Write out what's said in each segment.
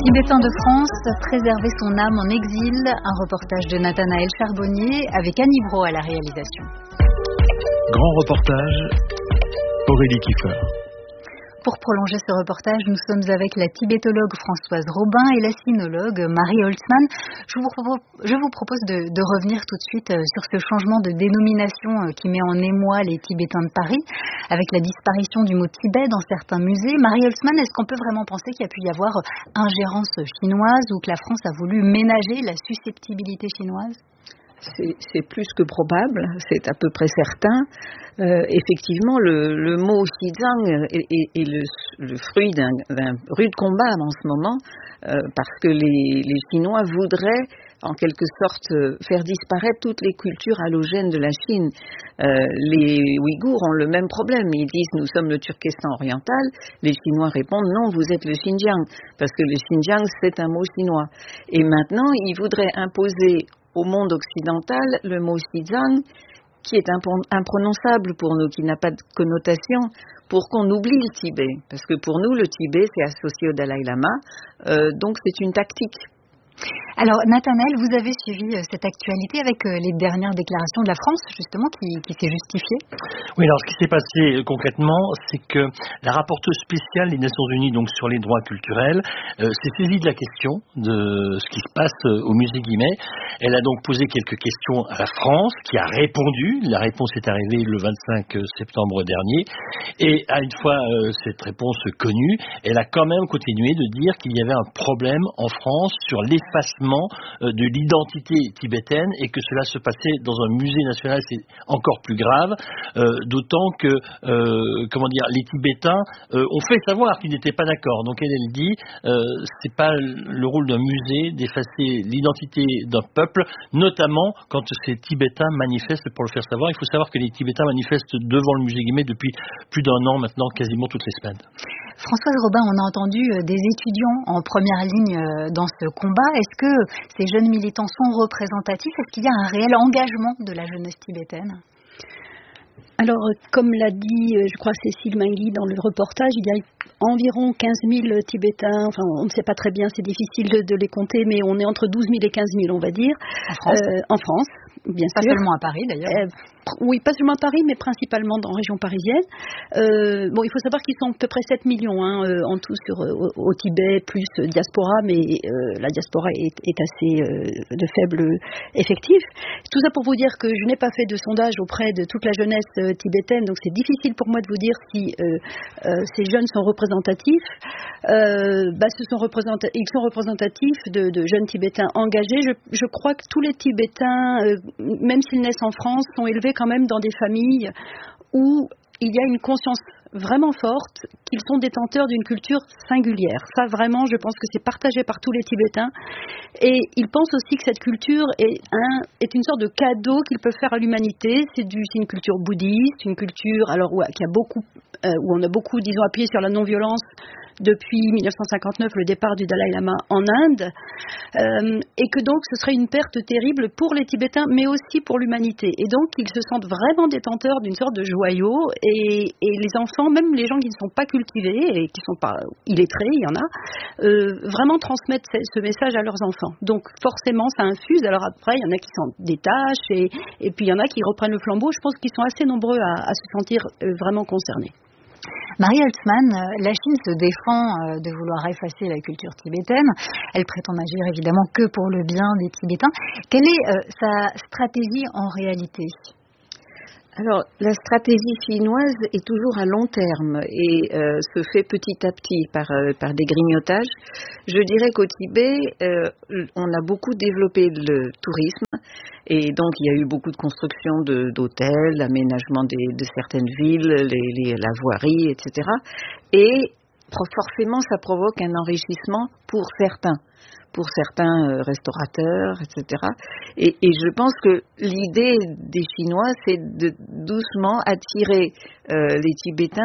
Tibétain de France, préserver son âme en exil, un reportage de Nathanaël Charbonnier avec Annie Brault à la réalisation. Grand reportage, Aurélie Kiefer. Pour prolonger ce reportage, nous sommes avec la tibétologue Françoise Robin et la sinologue Marie Holtzmann. Je vous propose de revenir tout de suite sur ce changement de dénomination qui met en émoi les Tibétains de Paris, avec la disparition du mot Tibet dans certains musées. Marie Holtzmann, est-ce qu'on peut vraiment penser qu'il y a pu y avoir ingérence chinoise ou que la France a voulu ménager la susceptibilité chinoise ? C'est plus que probable, c'est à peu près certain. Effectivement, le mot Xizang est le fruit d'un rude combat en ce moment, parce que les Chinois voudraient en quelque sorte faire disparaître toutes les cultures allogènes de la Chine. Les Ouïghours ont le même problème. Ils disent nous sommes le Turkestan oriental. Les Chinois répondent non, vous êtes le Xinjiang, parce que le Xinjiang c'est un mot chinois. Et maintenant, ils voudraient imposer au monde occidental le mot Xizang, qui est imprononçable pour nous, qui n'a pas de connotation, pour qu'on oublie le Tibet. Parce que pour nous, le Tibet, c'est associé au Dalai Lama, donc c'est une tactique. Alors, Nathanaël, vous avez suivi cette actualité avec les dernières déclarations de la France, justement, qui s'est justifiée. Oui, alors ce qui s'est passé concrètement, c'est que la rapporteuse spéciale des Nations Unies donc sur les droits culturels s'est saisie de la question de ce qui se passe au musée Guimet. Elle a donc posé quelques questions à la France, qui a répondu. La réponse est arrivée le 25 septembre dernier. Et à une fois cette réponse connue, elle a quand même continué de dire qu'il y avait un problème en France sur l'effacement de l'identité tibétaine et que cela se passait dans un musée national, c'est encore plus grave, d'autant que les Tibétains ont fait savoir qu'ils n'étaient pas d'accord. Donc elle dit c'est pas le rôle d'un musée d'effacer l'identité d'un peuple, notamment quand ces Tibétains manifestent pour le faire savoir. Il faut savoir que les Tibétains manifestent devant le musée Guimet depuis plus d'1 an maintenant, quasiment toutes les semaines. Françoise Robin, on a entendu des étudiants en première ligne dans ce combat. Est-ce que ces jeunes militants sont représentatifs ? Est-ce qu'il y a un réel engagement de la jeunesse tibétaine ? Alors, comme l'a dit, je crois, Cécile Mingui dans le reportage, il y a environ 15 000 Tibétains, enfin, on ne sait pas très bien, c'est difficile de les compter, mais on est entre 12 000 et 15 000, on va dire. En France, bien sûr. Pas seulement à Paris, d'ailleurs. Oui, pas seulement à Paris, mais principalement dans la région parisienne. Il faut savoir qu'ils sont à peu près 7 millions en tout au Tibet, plus diaspora, mais la diaspora est assez de faible effectif. Tout ça pour vous dire que je n'ai pas fait de sondage auprès de toute la jeunesse tibétaine, donc c'est difficile pour moi de vous dire si ces jeunes sont représentatifs. Ils sont représentatifs de jeunes Tibétains engagés. Je crois que tous les Tibétains, même s'ils naissent en France, sont élevés quand même dans des familles où il y a une conscience vraiment forte qu'ils sont détenteurs d'une culture singulière. Ça, vraiment, je pense que c'est partagé par tous les Tibétains. Et ils pensent aussi que cette culture est une sorte de cadeau qu'ils peuvent faire à l'humanité. C'est une culture bouddhiste, une culture où on a beaucoup, disons, appuyé sur la non-violence depuis 1959, le départ du Dalai Lama en Inde, et que donc ce serait une perte terrible pour les Tibétains, mais aussi pour l'humanité. Et donc ils se sentent vraiment détenteurs d'une sorte de joyau, et les enfants, même les gens qui ne sont pas cultivés et qui ne sont pas illettrés, il y en a, vraiment transmettent ce message à leurs enfants. Donc forcément ça infuse. Alors après il y en a qui s'en détachent, et puis il y en a qui reprennent le flambeau. Je pense qu'ils sont assez nombreux à se sentir vraiment concernés. Marie Holtzmann, la Chine se défend de vouloir effacer la culture tibétaine. Elle prétend n'agir évidemment que pour le bien des Tibétains. Quelle est sa stratégie en réalité ? Alors, la stratégie chinoise est toujours à long terme et se fait petit à petit par des grignotages. Je dirais qu'au Tibet, on a beaucoup développé le tourisme et donc il y a eu beaucoup de construction d'hôtels, l'aménagement de certaines villes, la voirie, etc. Et forcément, ça provoque un enrichissement pour certains restaurateurs, etc. Et je pense que l'idée des Chinois, c'est de doucement attirer les Tibétains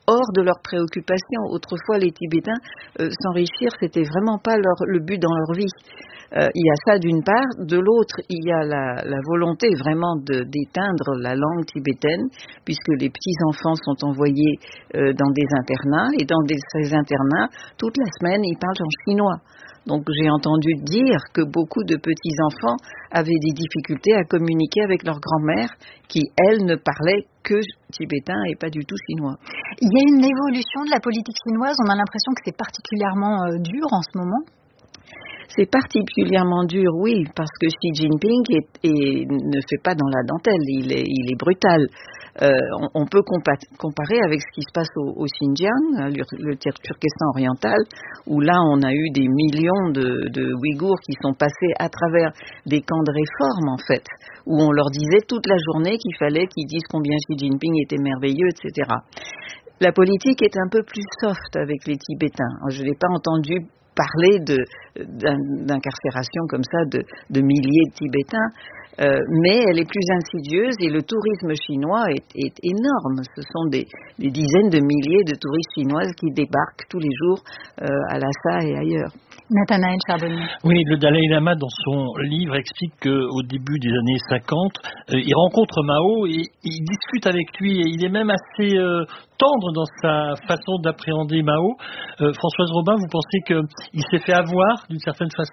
hors de leurs préoccupations. Autrefois, les Tibétains, s'enrichir, c'était vraiment pas le but dans leur vie. Il y a ça d'une part. De l'autre, il y a la volonté vraiment d'éteindre la langue tibétaine, puisque les petits-enfants sont envoyés dans des internats, et dans ces internats, toute la semaine, ils parlent en chinois. Donc j'ai entendu dire que beaucoup de petits-enfants avaient des difficultés à communiquer avec leur grand-mère, qui, elle, ne parlait que tibétain et pas du tout chinois. Il y a une évolution de la politique chinoise, on a l'impression que c'est particulièrement dur en ce moment. C'est particulièrement dur, oui, parce que Xi Jinping ne fait pas dans la dentelle, il est brutal. On peut comparer avec ce qui se passe au Xinjiang, le Turkestan oriental, où là on a eu des millions de Ouïghours qui sont passés à travers des camps de réforme en fait, où on leur disait toute la journée qu'il fallait qu'ils disent combien Xi Jinping était merveilleux, etc. La politique est un peu plus soft avec les Tibétains. Je n'ai pas entendu parler d'incarcération comme ça de milliers de Tibétains, mais elle est plus insidieuse et le tourisme chinois est énorme. Ce sont des dizaines de milliers de touristes chinoises qui débarquent tous les jours à Lhasa et ailleurs. Nathanaël Charbonnier. Oui, le Dalai Lama, dans son livre, explique qu'au début des années 50, il rencontre Mao et il discute avec lui. Et il est même assez tendre dans sa façon d'appréhender Mao. Françoise Robin, vous pensez qu'il s'est fait avoir d'une certaine façon ?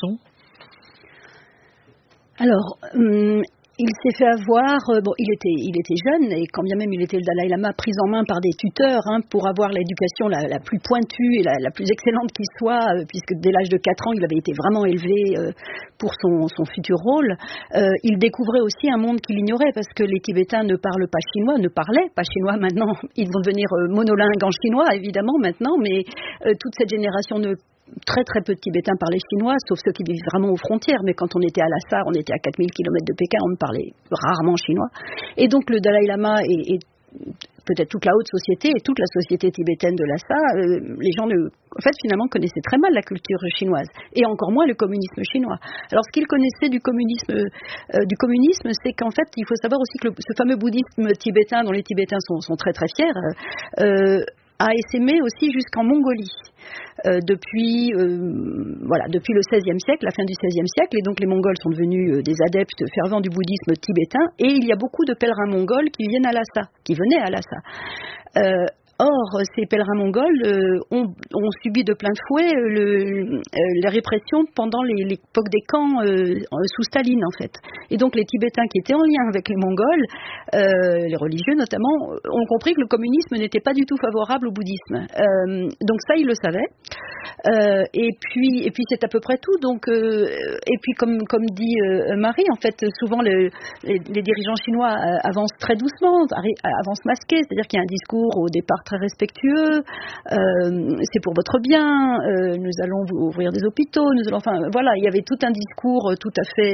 Alors, il s'est fait avoir, il était jeune, et quand bien même il était le Dalai Lama, pris en main par des tuteurs pour avoir l'éducation la plus pointue et la plus excellente qui soit, puisque dès l'âge de 4 ans, il avait été vraiment élevé pour son futur rôle. Il découvrait aussi un monde qu'il ignorait, parce que les Tibétains ne parlaient pas chinois maintenant. Ils vont devenir monolingues en chinois, évidemment, maintenant, mais toute cette génération très très peu de Tibétains parlaient chinois, sauf ceux qui vivent vraiment aux frontières, mais quand on était à Lhasa, on était à 4000 km de Pékin, on ne parlait rarement chinois. Et donc le Dalai Lama et peut-être toute la haute société et toute la société tibétaine de Lhasa, les gens finalement connaissaient très mal la culture chinoise, et encore moins le communisme chinois. Alors ce qu'ils connaissaient du communisme, c'est qu'en fait, il faut savoir aussi que ce fameux bouddhisme tibétain, dont les Tibétains sont très très fiers, a essaimé aussi jusqu'en Mongolie. Depuis le XVIe siècle, la fin du XVIe siècle, et donc les Mongols sont devenus des adeptes fervents du bouddhisme tibétain, et il y a beaucoup de pèlerins mongols qui venaient à Lhasa. Or, ces pèlerins mongols ont subi de plein fouet la répression pendant l'époque des camps sous Staline, en fait. Et donc, les Tibétains qui étaient en lien avec les Mongols, les religieux notamment, ont compris que le communisme n'était pas du tout favorable au bouddhisme. Donc ça, ils le savaient. Et puis c'est à peu près tout. Donc, et puis, comme dit Marie, en fait, souvent les dirigeants chinois avancent très doucement, avancent masqués, c'est-à-dire qu'il y a un discours au départ très respectueux, c'est pour votre bien, nous allons vous ouvrir des hôpitaux, il y avait tout un discours tout à fait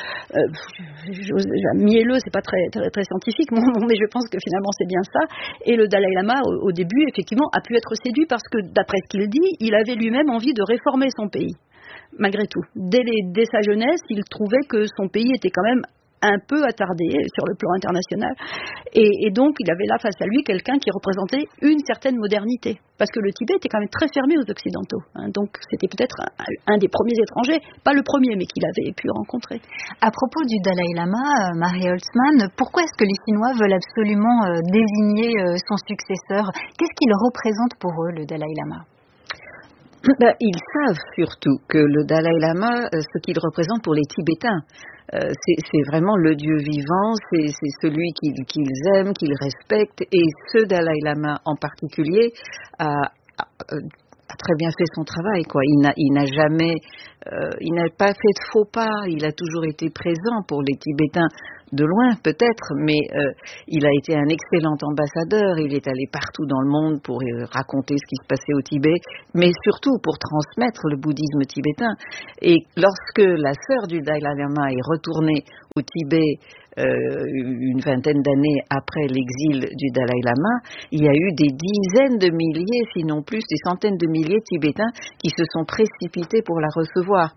mielleux, c'est pas très, très, très scientifique, mais je pense que finalement c'est bien ça. Et le Dalai Lama, au début, effectivement, a pu être séduit parce que, d'après ce qu'il dit, il avait lui-même envie de réformer son pays, malgré tout. Dès sa jeunesse, il trouvait que son pays était quand même un peu attardé sur le plan international, et donc il avait là face à lui quelqu'un qui représentait une certaine modernité, parce que le Tibet était quand même très fermé aux Occidentaux, donc c'était peut-être un des premiers étrangers, pas le premier, mais qu'il avait pu rencontrer. À propos du Dalai Lama, Marie Holtzman, pourquoi est-ce que les Chinois veulent absolument désigner son successeur? Qu'est-ce qu'il représente pour eux, le Dalai Lama? Ils savent surtout que le Dalai Lama, ce qu'il représente pour les Tibétains, c'est vraiment le Dieu vivant, c'est celui qu'ils aiment, qu'ils respectent, et ce Dalai Lama en particulier a très bien fait son travail, quoi. Il n'a jamais, il n'a pas fait de faux pas, il a toujours été présent pour les Tibétains, de loin peut-être, mais il a été un excellent ambassadeur, il est allé partout dans le monde pour raconter ce qui se passait au Tibet, mais surtout pour transmettre le bouddhisme tibétain. Et lorsque la sœur du Dalai Lama est retournée au Tibet une vingtaine d'années après l'exil du Dalai Lama, il y a eu des dizaines de milliers, sinon plus, des centaines de milliers de Tibétains qui se sont précipités pour la recevoir.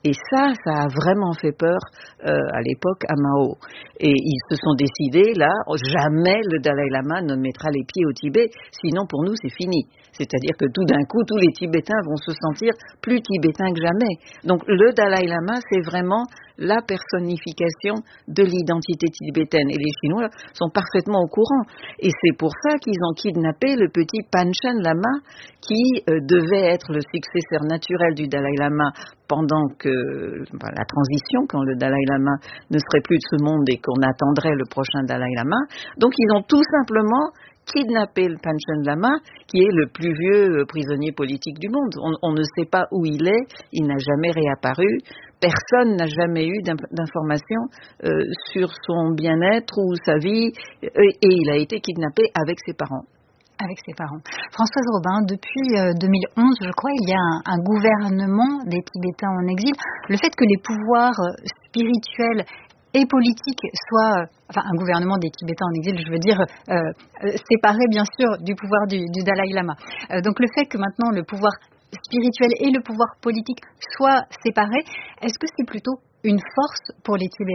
Et ça a vraiment fait peur à l'époque à Mao. Et ils se sont décidés, là, jamais le Dalai Lama ne mettra les pieds au Tibet, sinon pour nous c'est fini. C'est-à-dire que tout d'un coup, tous les Tibétains vont se sentir plus tibétains que jamais. Donc le Dalai Lama, c'est vraiment la personnification de l'identité tibétaine. Et les Chinois sont parfaitement au courant. Et c'est pour ça qu'ils ont kidnappé le petit Panchen Lama qui devait être le successeur naturel du Dalai Lama pendant la transition, quand le Dalai Lama ne serait plus de ce monde et qu'on attendrait le prochain Dalai Lama. Donc ils ont tout simplement kidnappé le Panchen Lama, qui est le plus vieux prisonnier politique du monde. On ne sait pas où il est, il n'a jamais réapparu, personne n'a jamais eu d'informations sur son bien-être ou sa vie, et il a été kidnappé avec ses parents. Avec ses parents. Françoise Robin, depuis 2011, je crois, il y a un gouvernement des Tibétains en exil. Le fait que les pouvoirs spirituels et politiques soient, un gouvernement des Tibétains en exil, je veux dire, séparé bien sûr du pouvoir du Dalai Lama. Donc le fait que maintenant le pouvoir spirituel et le pouvoir politique soient séparés, est-ce que c'est plutôt une force pour les Tibétains ?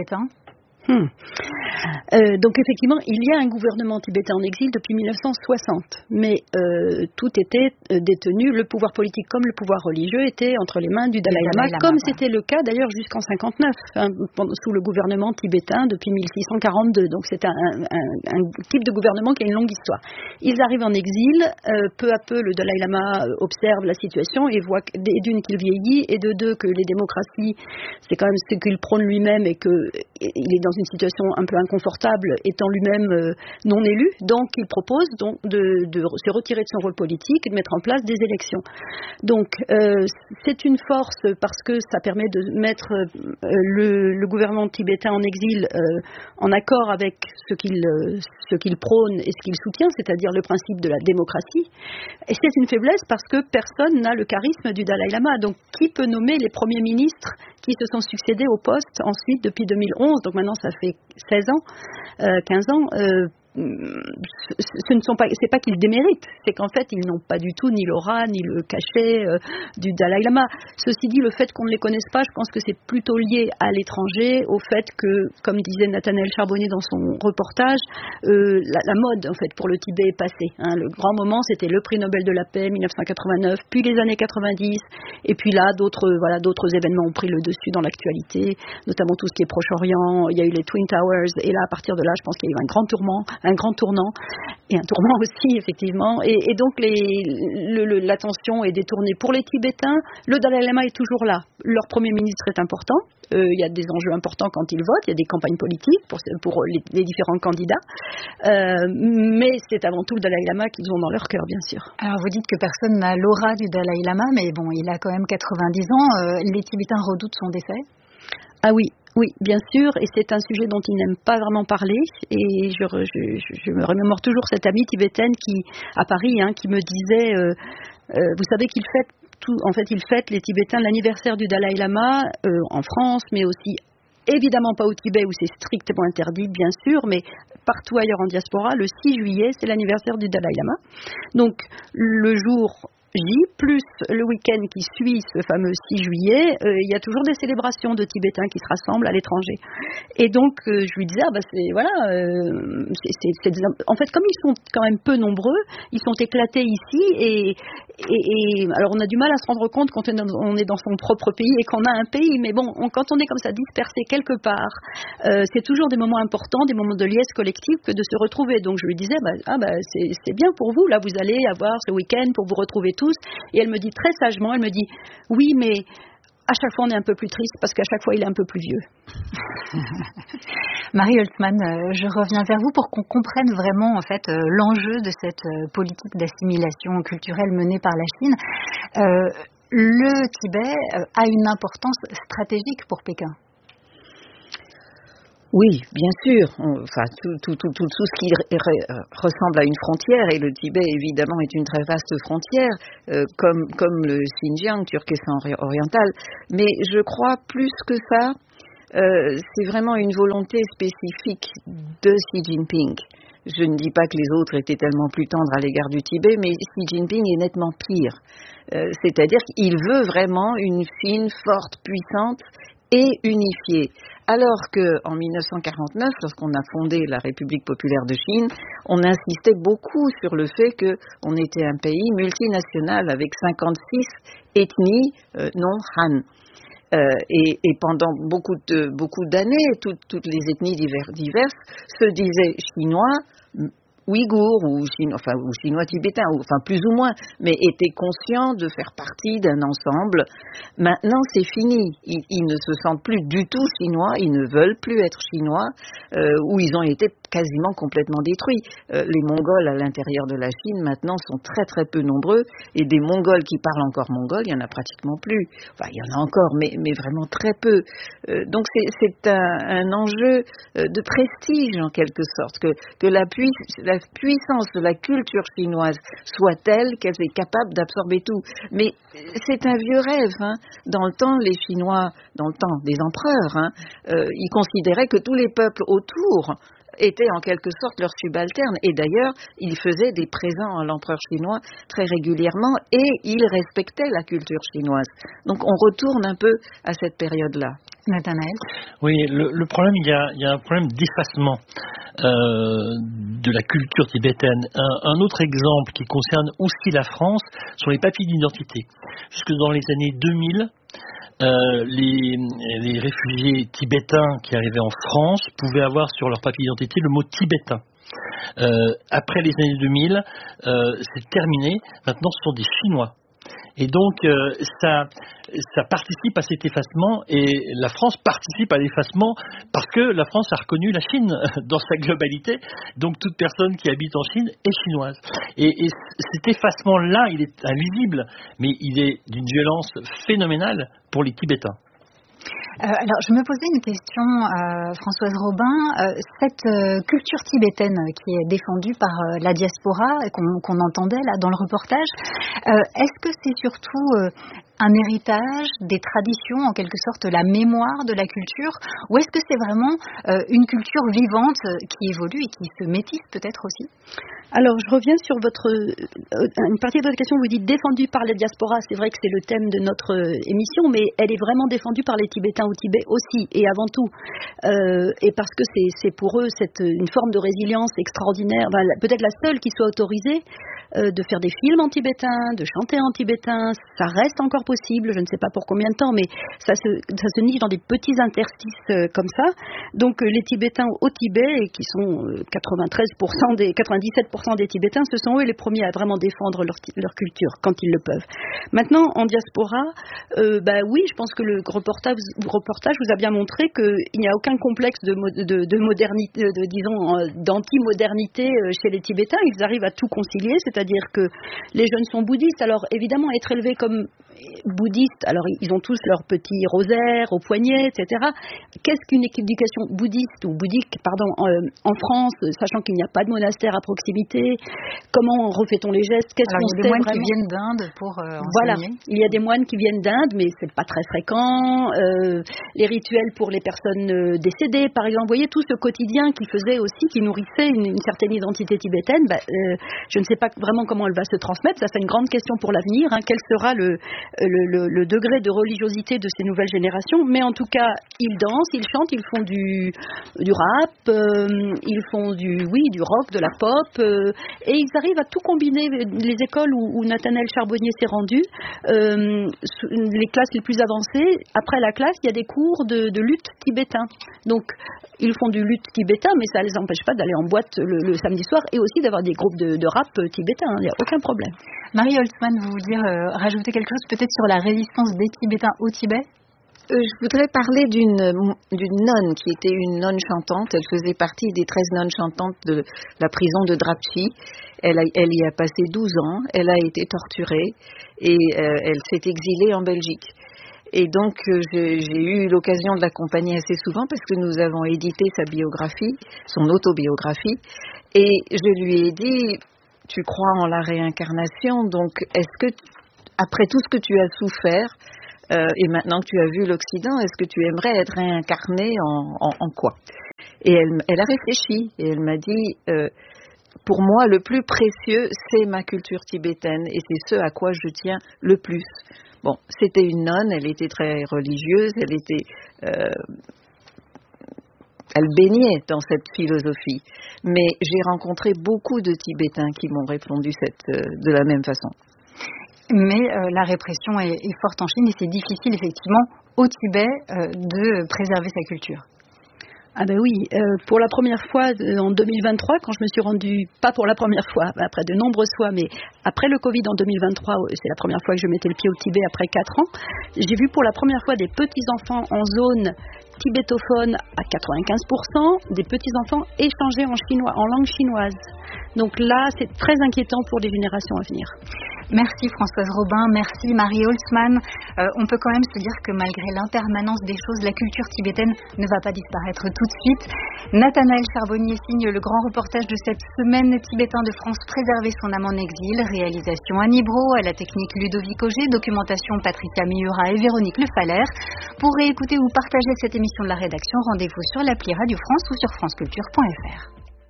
Donc effectivement, il y a un gouvernement tibétain en exil depuis 1960, mais tout était détenu, le pouvoir politique comme le pouvoir religieux était entre les mains du Dalai Lama, comme c'était le cas d'ailleurs jusqu'en 59, sous le gouvernement tibétain depuis 1642. Donc c'est un type de gouvernement qui a une longue histoire. Ils arrivent en exil, peu à peu le Dalai Lama observe la situation et voit d'une qu'il vieillit et de deux que les démocraties, c'est quand même ce qu'il prône lui-même et qu'il est dans une situation un peu inconfortable étant lui-même non élu, donc il propose donc de se retirer de son rôle politique et de mettre en place des élections. Donc c'est une force parce que ça permet de mettre le gouvernement tibétain en exil en accord avec ce qu'il prône et ce qu'il soutient, c'est-à-dire le principe de la démocratie. Et c'est une faiblesse parce que personne n'a le charisme du Dalai Lama. Donc qui peut nommer les premiers ministres qui se sont succédés au poste ensuite depuis 2011, donc maintenant ça fait 16 ans, 15 ans, c'est pas qu'ils déméritent, c'est qu'en fait ils n'ont pas du tout ni l'aura ni le cachet du Dalai Lama. Ceci dit, le fait qu'on ne les connaisse pas, je pense que c'est plutôt lié à l'étranger, au fait que, comme disait Nathanaël Charbonnier dans son reportage, la mode en fait pour le Tibet est passée. Le grand moment, c'était le prix Nobel de la paix 1989, puis les années 90, et puis là d'autres événements ont pris le dessus dans l'actualité, notamment tout ce qui est Proche-Orient. Il y a eu les Twin Towers, et là à partir de là, je pense qu'il y a eu un grand tournant, et un tournant aussi, effectivement. Et donc, l'attention est détournée pour les Tibétains. Le Dalai Lama est toujours là. Leur Premier ministre est important. Il y a des enjeux importants quand ils votent. Il y a des campagnes politiques pour les différents candidats. Mais c'est avant tout le Dalai Lama qu'ils ont dans leur cœur, bien sûr. Alors, vous dites que personne n'a l'aura du Dalai Lama, mais bon, il a quand même 90 ans. Les Tibétains redoutent son décès. Ah oui, bien sûr, et c'est un sujet dont il n'aime pas vraiment parler, et je me remémore toujours cette amie tibétaine à Paris, qui me disait, vous savez qu'il fête les Tibétains l'anniversaire du Dalai Lama en France, mais aussi évidemment pas au Tibet où c'est strictement interdit, bien sûr, mais partout ailleurs en diaspora, le 6 juillet, c'est l'anniversaire du Dalai Lama. Donc le jour plus le week-end qui suit ce fameux 6 juillet, il y a toujours des célébrations de Tibétains qui se rassemblent à l'étranger. Et donc, je lui disais, en fait, comme ils sont quand même peu nombreux, ils sont éclatés ici, et alors on a du mal à se rendre compte quand on est dans son propre pays et qu'on a un pays, mais bon, quand on est comme ça dispersé quelque part, c'est toujours des moments importants, des moments de liesse collective que de se retrouver. Donc je lui disais, c'est bien pour vous, là vous allez avoir ce week-end pour vous retrouver tous. Et elle me dit très sagement, oui, mais à chaque fois on est un peu plus triste parce qu'à chaque fois il est un peu plus vieux. Marie Holtzman, je reviens vers vous pour qu'on comprenne vraiment en fait l'enjeu de cette politique d'assimilation culturelle menée par la Chine. Le Tibet a une importance stratégique pour Pékin. Oui, bien sûr. Tout ce qui ressemble à une frontière, et le Tibet évidemment est une très vaste frontière, comme le Xinjiang, Turkestan oriental. Mais je crois plus que ça, c'est vraiment une volonté spécifique de Xi Jinping. Je ne dis pas que les autres étaient tellement plus tendres à l'égard du Tibet, mais Xi Jinping est nettement pire. C'est-à-dire qu'il veut vraiment une Chine forte, puissante et unifiée. Alors qu'en 1949, lorsqu'on a fondé la République populaire de Chine, on insistait beaucoup sur le fait qu'on était un pays multinational avec 56 ethnies non Han. Et pendant beaucoup d'années, toutes les ethnies diverses se disaient chinois, ouïghours ou chinois tibétains, enfin plus ou moins, mais étaient conscients de faire partie d'un ensemble. Maintenant, c'est fini. Ils ne se sentent plus du tout chinois, ils ne veulent plus être chinois, ou ils ont été quasiment complètement détruits. Les Mongols à l'intérieur de la Chine maintenant sont très très peu nombreux, et des Mongols qui parlent encore mongol, il y en a pratiquement plus. Enfin, il y en a encore, mais vraiment très peu. Donc c'est un enjeu de prestige en quelque sorte, que la puissance de la culture chinoise soit telle qu'elle est capable d'absorber tout. Mais c'est un vieux rêve. Dans le temps, les Chinois, dans le temps des empereurs, ils considéraient que tous les peuples autour étaient en quelque sorte leurs subalternes. Et d'ailleurs, ils faisaient des présents à l'empereur chinois très régulièrement et ils respectaient la culture chinoise. Donc on retourne un peu à cette période-là. Nathanaël ? Oui, le problème, il y a un problème d'effacement de la culture tibétaine. Un autre exemple qui concerne aussi la France sont les papiers d'identité. Jusque dans les années 2000, les réfugiés tibétains qui arrivaient en France pouvaient avoir sur leur papier d'identité le mot tibétain. Après les années 2000, c'est terminé. Maintenant, ce sont des Chinois. Et donc, ça participe à cet effacement, et la France participe à l'effacement parce que la France a reconnu la Chine dans sa globalité. Donc, toute personne qui habite en Chine est chinoise. Et cet effacement-là, il est invisible, mais il est d'une violence phénoménale pour les Tibétains. Alors, je me posais une question, Françoise Robin. Cette culture tibétaine qui est défendue par la diaspora, qu'on entendait là dans le reportage, est-ce que c'est surtout un héritage, des traditions, en quelque sorte la mémoire de la culture, ou est-ce que c'est vraiment une culture vivante qui évolue et qui se métisse peut-être aussi ? Alors, je reviens sur une partie de votre question. Vous dites défendue par la diaspora. C'est vrai que c'est le thème de notre émission, mais elle est vraiment défendue par les Tibétains au Tibet aussi, et avant tout. Et parce que c'est pour eux une forme de résilience extraordinaire, peut-être la seule qui soit autorisée, de faire des films en tibétain, de chanter en tibétain. Ça reste encore possible, je ne sais pas pour combien de temps, mais ça se niche dans des petits interstices comme ça. Donc les Tibétains au Tibet, qui sont 97% des Tibétains, ce sont eux les premiers à vraiment défendre leur culture quand ils le peuvent. Maintenant, en diaspora, oui, je pense que le reportage vous a bien montré qu'il n'y a aucun complexe de modernité, d'anti-modernité chez les Tibétains. Ils arrivent à tout concilier, c'est-à-dire que les jeunes sont bouddhistes. Alors évidemment, être élevés comme bouddhistes, alors ils ont tous leur petit rosaire au poignet, etc. Qu'est-ce qu'une éducation bouddhiste ou bouddhique, en France, sachant qu'il n'y a pas de monastère à proximité? Comment refait-on les gestes? Il y a des moines qui viennent d'Inde pour enseigner. Voilà, il y a des moines qui viennent d'Inde, mais c'est pas très fréquent. Les rituels pour les personnes décédées, par exemple, vous voyez, tout ce quotidien qui nourrissait une certaine identité tibétaine. Je ne sais pas vraiment comment elle va se transmettre. Ça, c'est une grande question pour l'avenir. Quel sera le degré de religiosité de ces nouvelles générations? Mais en tout cas, ils dansent, ils chantent, ils font du rap, ils font du rock, de la pop, et ils arrivent à tout combiner. Les écoles où Nathanaël Charbonnier s'est rendu, les classes les plus avancées, après la classe, il y a des cours de lutte tibétain. Donc, ils font du lutte tibétain, mais ça ne les empêche pas d'aller en boîte le samedi soir et aussi d'avoir des groupes de rap tibétain. Il n'y a aucun problème. Marie Holtzman, vous vouliez rajouter quelque chose peut-être sur la résistance des Tibétains au Tibet? Je voudrais parler d'une nonne qui était une nonne chantante. Elle faisait partie des 13 nonnes chantantes de la prison de Drapchi. Elle y a passé 12 ans. Elle a été torturée et elle s'est exilée en Belgique. Et donc, j'ai eu l'occasion de l'accompagner assez souvent parce que nous avons édité sa biographie, son autobiographie. Et je lui ai dit, tu crois en la réincarnation, donc est-ce que, après tout ce que tu as souffert, et maintenant que tu as vu l'Occident, est-ce que tu aimerais être réincarné en quoi? Et elle a réfléchi et elle m'a dit, pour moi, le plus précieux, c'est ma culture tibétaine et c'est ce à quoi je tiens le plus. Bon, c'était une nonne, elle était très religieuse, elle baignait dans cette philosophie. Mais j'ai rencontré beaucoup de Tibétains qui m'ont répondu de la même façon. Mais la répression est forte en Chine et c'est difficile effectivement au Tibet de préserver sa culture. Ah ben oui, pour la première fois en 2023, quand je me suis rendue, pas pour la première fois, après de nombreuses fois, mais après le Covid en 2023, c'est la première fois que je mettais le pied au Tibet après 4 ans, j'ai vu pour la première fois des petits-enfants en zone tibétophone à 95%, des petits-enfants échanger en langue chinoise. Donc là, c'est très inquiétant pour les générations à venir. Merci Françoise Robin, merci Marie Holtzman. On peut quand même se dire que malgré l'impermanence des choses, la culture tibétaine ne va pas disparaître tout de suite. Nathanaël Charbonnier signe le grand reportage de cette semaine tibétain de France, Préserver son âme en exil. Réalisation Annie Brault, à la technique Ludovic Auger, documentation Patricia Miura et Véronique Le Faller. Pour réécouter ou partager cette émission de la rédaction, rendez-vous sur l'appli Radio France ou sur franceculture.fr.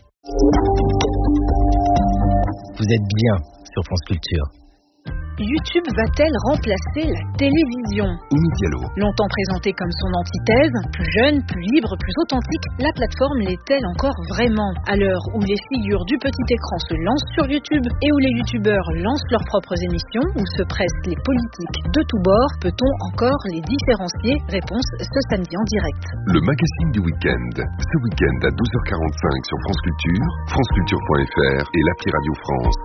Vous êtes bien sur France Culture. YouTube va-t-elle remplacer la télévision ? Imi Diallo. Longtemps présentée comme son antithèse, plus jeune, plus libre, plus authentique, la plateforme l'est-elle encore vraiment ? À l'heure où les figures du petit écran se lancent sur YouTube et où les youtubeurs lancent leurs propres émissions, où se pressent les politiques de tous bords, peut-on encore les différencier ? Réponse ce samedi en direct. Le magazine du week-end. Ce week-end à 12h45 sur France Culture, franceculture.fr et l'appli Radio France.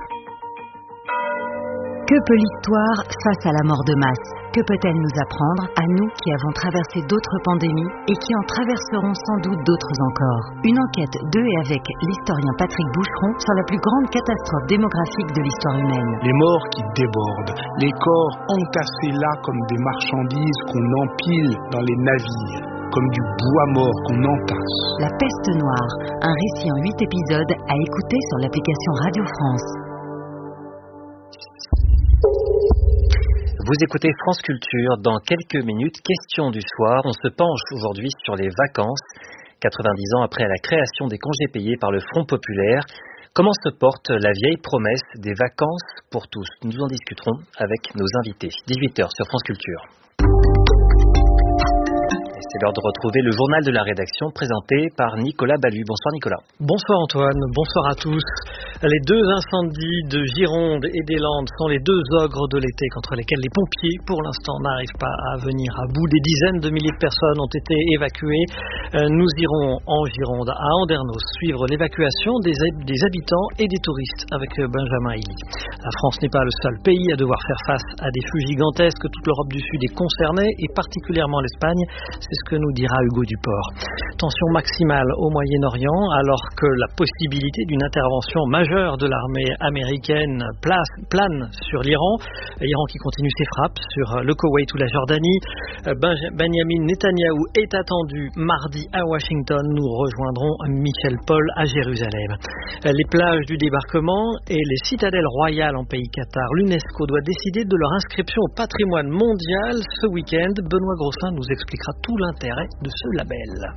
Que peut l'histoire face à la mort de masse ? Que peut-elle nous apprendre, à nous qui avons traversé d'autres pandémies et qui en traverseront sans doute d'autres encore ? Une enquête de et avec l'historien Patrick Boucheron sur la plus grande catastrophe démographique de l'histoire humaine. Les morts qui débordent, les corps entassés là comme des marchandises qu'on empile dans les navires, comme du bois mort qu'on entasse. La peste noire, un récit en 8 épisodes à écouter sur l'application Radio France. Vous écoutez France Culture. Dans quelques minutes, question du soir. On se penche aujourd'hui sur les vacances. 90 ans après la création des congés payés par le Front populaire. Comment se porte la vieille promesse des vacances pour tous ? Nous en discuterons avec nos invités. 18h sur France Culture. C'est l'heure de retrouver le journal de la rédaction présenté par Nicolas Ballu. Bonsoir Nicolas. Bonsoir Antoine, bonsoir à tous. Les deux incendies de Gironde et des Landes sont les deux ogres de l'été contre lesquels les pompiers, pour l'instant, n'arrivent pas à venir à bout. Des dizaines de milliers de personnes ont été évacuées. Nous irons en Gironde, à Andernos, suivre l'évacuation des habitants et des touristes avec Benjamin Hilly. La France n'est pas le seul pays à devoir faire face à des flux gigantesques. Toute l'Europe du Sud est concernée et particulièrement l'Espagne. C'est ce que nous dira Hugo Duport. Tension maximale au Moyen-Orient alors que la possibilité d'une intervention majeure de l'armée américaine plane sur l'Iran. L'Iran qui continue ses frappes sur le Koweït ou la Jordanie. Benjamin Netanyahou est attendu mardi à Washington. Nous rejoindrons Michel Paul à Jérusalem. Les plages du débarquement et les citadelles royales en pays Qatar. L'UNESCO doit décider de leur inscription au patrimoine mondial ce week-end. Benoît Grossin nous expliquera tout l'intérêt de ce label.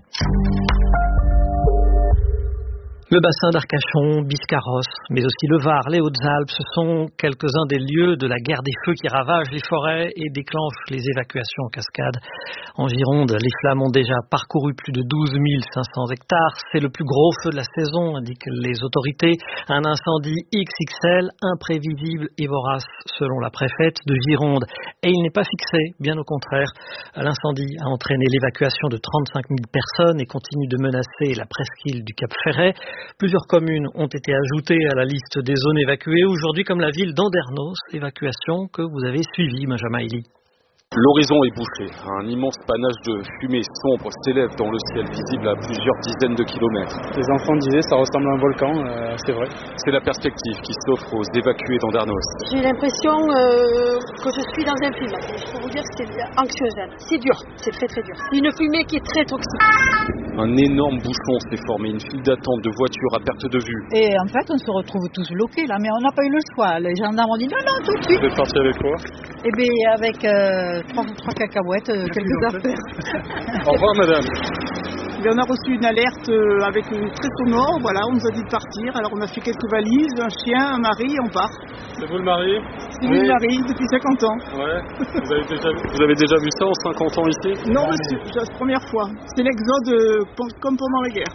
Le bassin d'Arcachon, Biscarrosse, mais aussi le Var, les Hautes-Alpes, ce sont quelques-uns des lieux de la guerre des feux qui ravagent les forêts et déclenchent les évacuations en cascade. En Gironde, les flammes ont déjà parcouru plus de 12 500 hectares. C'est le plus gros feu de la saison, indiquent les autorités. Un incendie XXL, imprévisible et vorace, selon la préfète de Gironde. Et il n'est pas fixé, bien au contraire. L'incendie a entraîné l'évacuation de 35 000 personnes et continue de menacer la presqu'île du Cap Ferret. Plusieurs communes ont été ajoutées à la liste des zones évacuées aujourd'hui, comme la ville d'Andernos, évacuation que vous avez suivie, Benjamin Hilly. L'horizon est bouché. Un immense panache de fumée sombre s'élève dans le ciel, visible à plusieurs dizaines de kilomètres. Les enfants disaient ça ressemble à un volcan, c'est vrai. C'est la perspective qui s'offre aux évacués d'Andernos. J'ai l'impression que je suis dans un film. Je peux vous dire que c'est anxiogène. C'est dur, c'est très très dur. Une fumée qui est très toxique. Un énorme bouchon s'est formé, une file d'attente de voitures à perte de vue. Et en fait, on se retrouve tous bloqués là, mais on n'a pas eu le choix. Les gendarmes ont dit non, tout de suite. Vous êtes parti avec quoi ? Eh bien, avec 3 cacahuètes, quelques affaires. Au revoir, madame. On a reçu une alerte avec très sonore, voilà, on nous a dit de partir. Alors on a fait quelques valises, un chien, un mari, on part. C'est vous le mari? C'est lui le mari, depuis 50 ans. Ouais. Vous avez déjà vu ça en 50 ans ici? Non, monsieur, c'est la première fois. C'est l'exode comme pendant la guerre.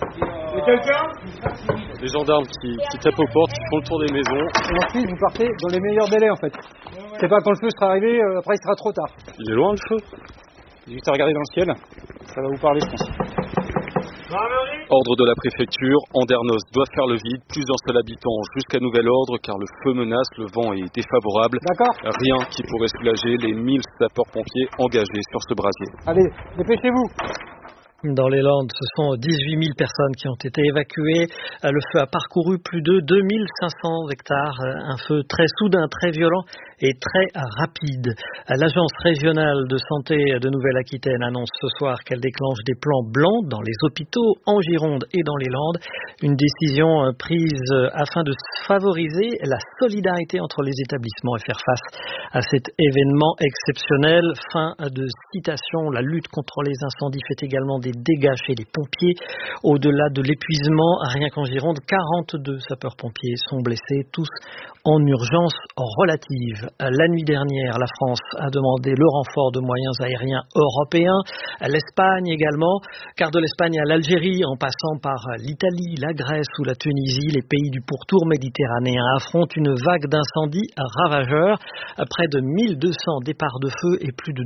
Des gendarmes qui tapent aux portes, qui font le tour des maisons. Et ensuite, vous partez dans les meilleurs délais, en fait. C'est pas quand le feu sera arrivé, après il sera trop tard. Il est loin le feu? Juste à regarder dans le ciel, ça va vous parler, je pense. Ordre de la préfecture, Andernos doit faire le vide, plus d'un seul habitant jusqu'à nouvel ordre car le feu menace, le vent est défavorable. D'accord. Rien qui pourrait soulager les 1000 sapeurs-pompiers engagés sur ce brasier. Allez, dépêchez-vous. Dans les Landes, ce sont 18 000 personnes qui ont été évacuées. Le feu a parcouru plus de 2500 hectares. Un feu très soudain, très violent et très rapide. L'Agence régionale de santé de Nouvelle-Aquitaine annonce ce soir qu'elle déclenche des plans blancs dans les hôpitaux en Gironde et dans les Landes. Une décision prise afin de favoriser la solidarité entre les établissements et faire face à cet événement exceptionnel. Fin de citation. La lutte contre les incendies fait également des dégâts chez les pompiers. Au-delà de l'épuisement, rien qu'en Gironde, 42 sapeurs-pompiers sont blessés, tous en urgence relative. La nuit dernière, la France a demandé le renfort de moyens aériens européens, l'Espagne également, car de l'Espagne à l'Algérie, en passant par l'Italie, la Grèce ou la Tunisie, les pays du pourtour méditerranéen affrontent une vague d'incendies ravageurs. Près de 1200 départs de feu et plus de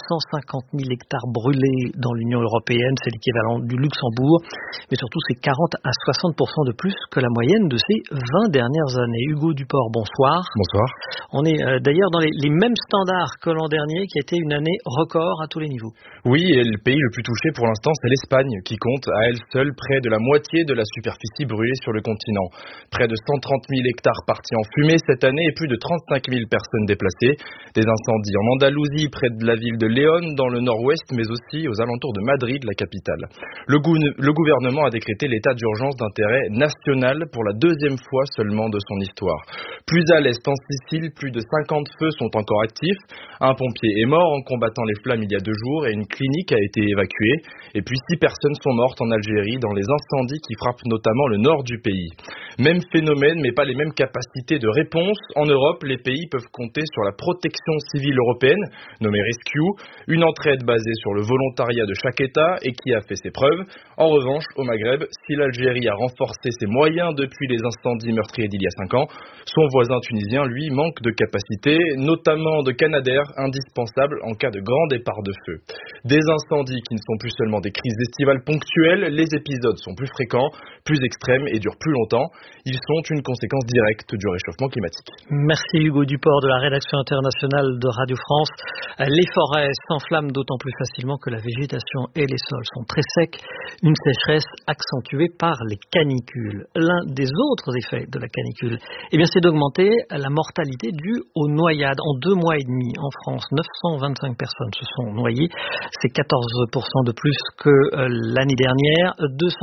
250 000 hectares brûlés dans l'Union européenne. C'est l'équivalent du Luxembourg, mais surtout c'est 40 à 60% de plus que la moyenne de ces 20 dernières années. Hugo Duport, bonsoir. Bonsoir. On est d'ailleurs dans les mêmes standards que l'an dernier, qui a été une année record à tous les niveaux. Oui, et le pays le plus touché pour l'instant, c'est l'Espagne, qui compte à elle seule près de la moitié de la superficie brûlée sur le continent. Près de 130 000 hectares partis en fumée cette année et plus de 35 000 personnes déplacées. Des incendies en Andalousie, près de la ville de Léon, dans le nord-ouest, mais aussi aux alentours de Madrid, la capitale. Le gouvernement a décrété l'état d'urgence d'intérêt national pour la deuxième fois seulement de son histoire. Plus à l'est, en Sicile, plus de 50 feux sont encore actifs. Un pompier est mort en combattant les flammes il y a 2 jours et une clinique a été évacuée. Et puis 6 personnes sont mortes en Algérie dans les incendies qui frappent notamment le nord du pays. Même phénomène, mais pas les mêmes capacités de réponse. En Europe, les pays peuvent compter sur la protection civile européenne, nommée Rescue, une entraide basée sur le volontariat de chaque État et qui a fait ses preuves. En revanche, au Maghreb, si l'Algérie a renforcé ses moyens depuis les incendies meurtriers d'il y a 5 ans, son voisin tunisien, lui, manque de capacités, notamment de canadair, indispensables en cas de grand départ de feu. Des incendies qui ne sont plus seulement des crises estivales ponctuelles, les épisodes sont plus fréquents, plus extrêmes et durent plus longtemps. Ils sont une conséquence directe du réchauffement climatique. Merci Hugo Duport de la rédaction internationale de Radio France. Les forêts s'enflamment d'autant plus facilement que la végétation et les sols sont très secs. Une sécheresse accentuée par les canicules. L'un des autres effets de la canicule, c'est d'augmenter la mortalité due aux noyades. En 2 mois et demi, en France, 925 personnes se sont noyées. C'est 14% de plus que l'année dernière.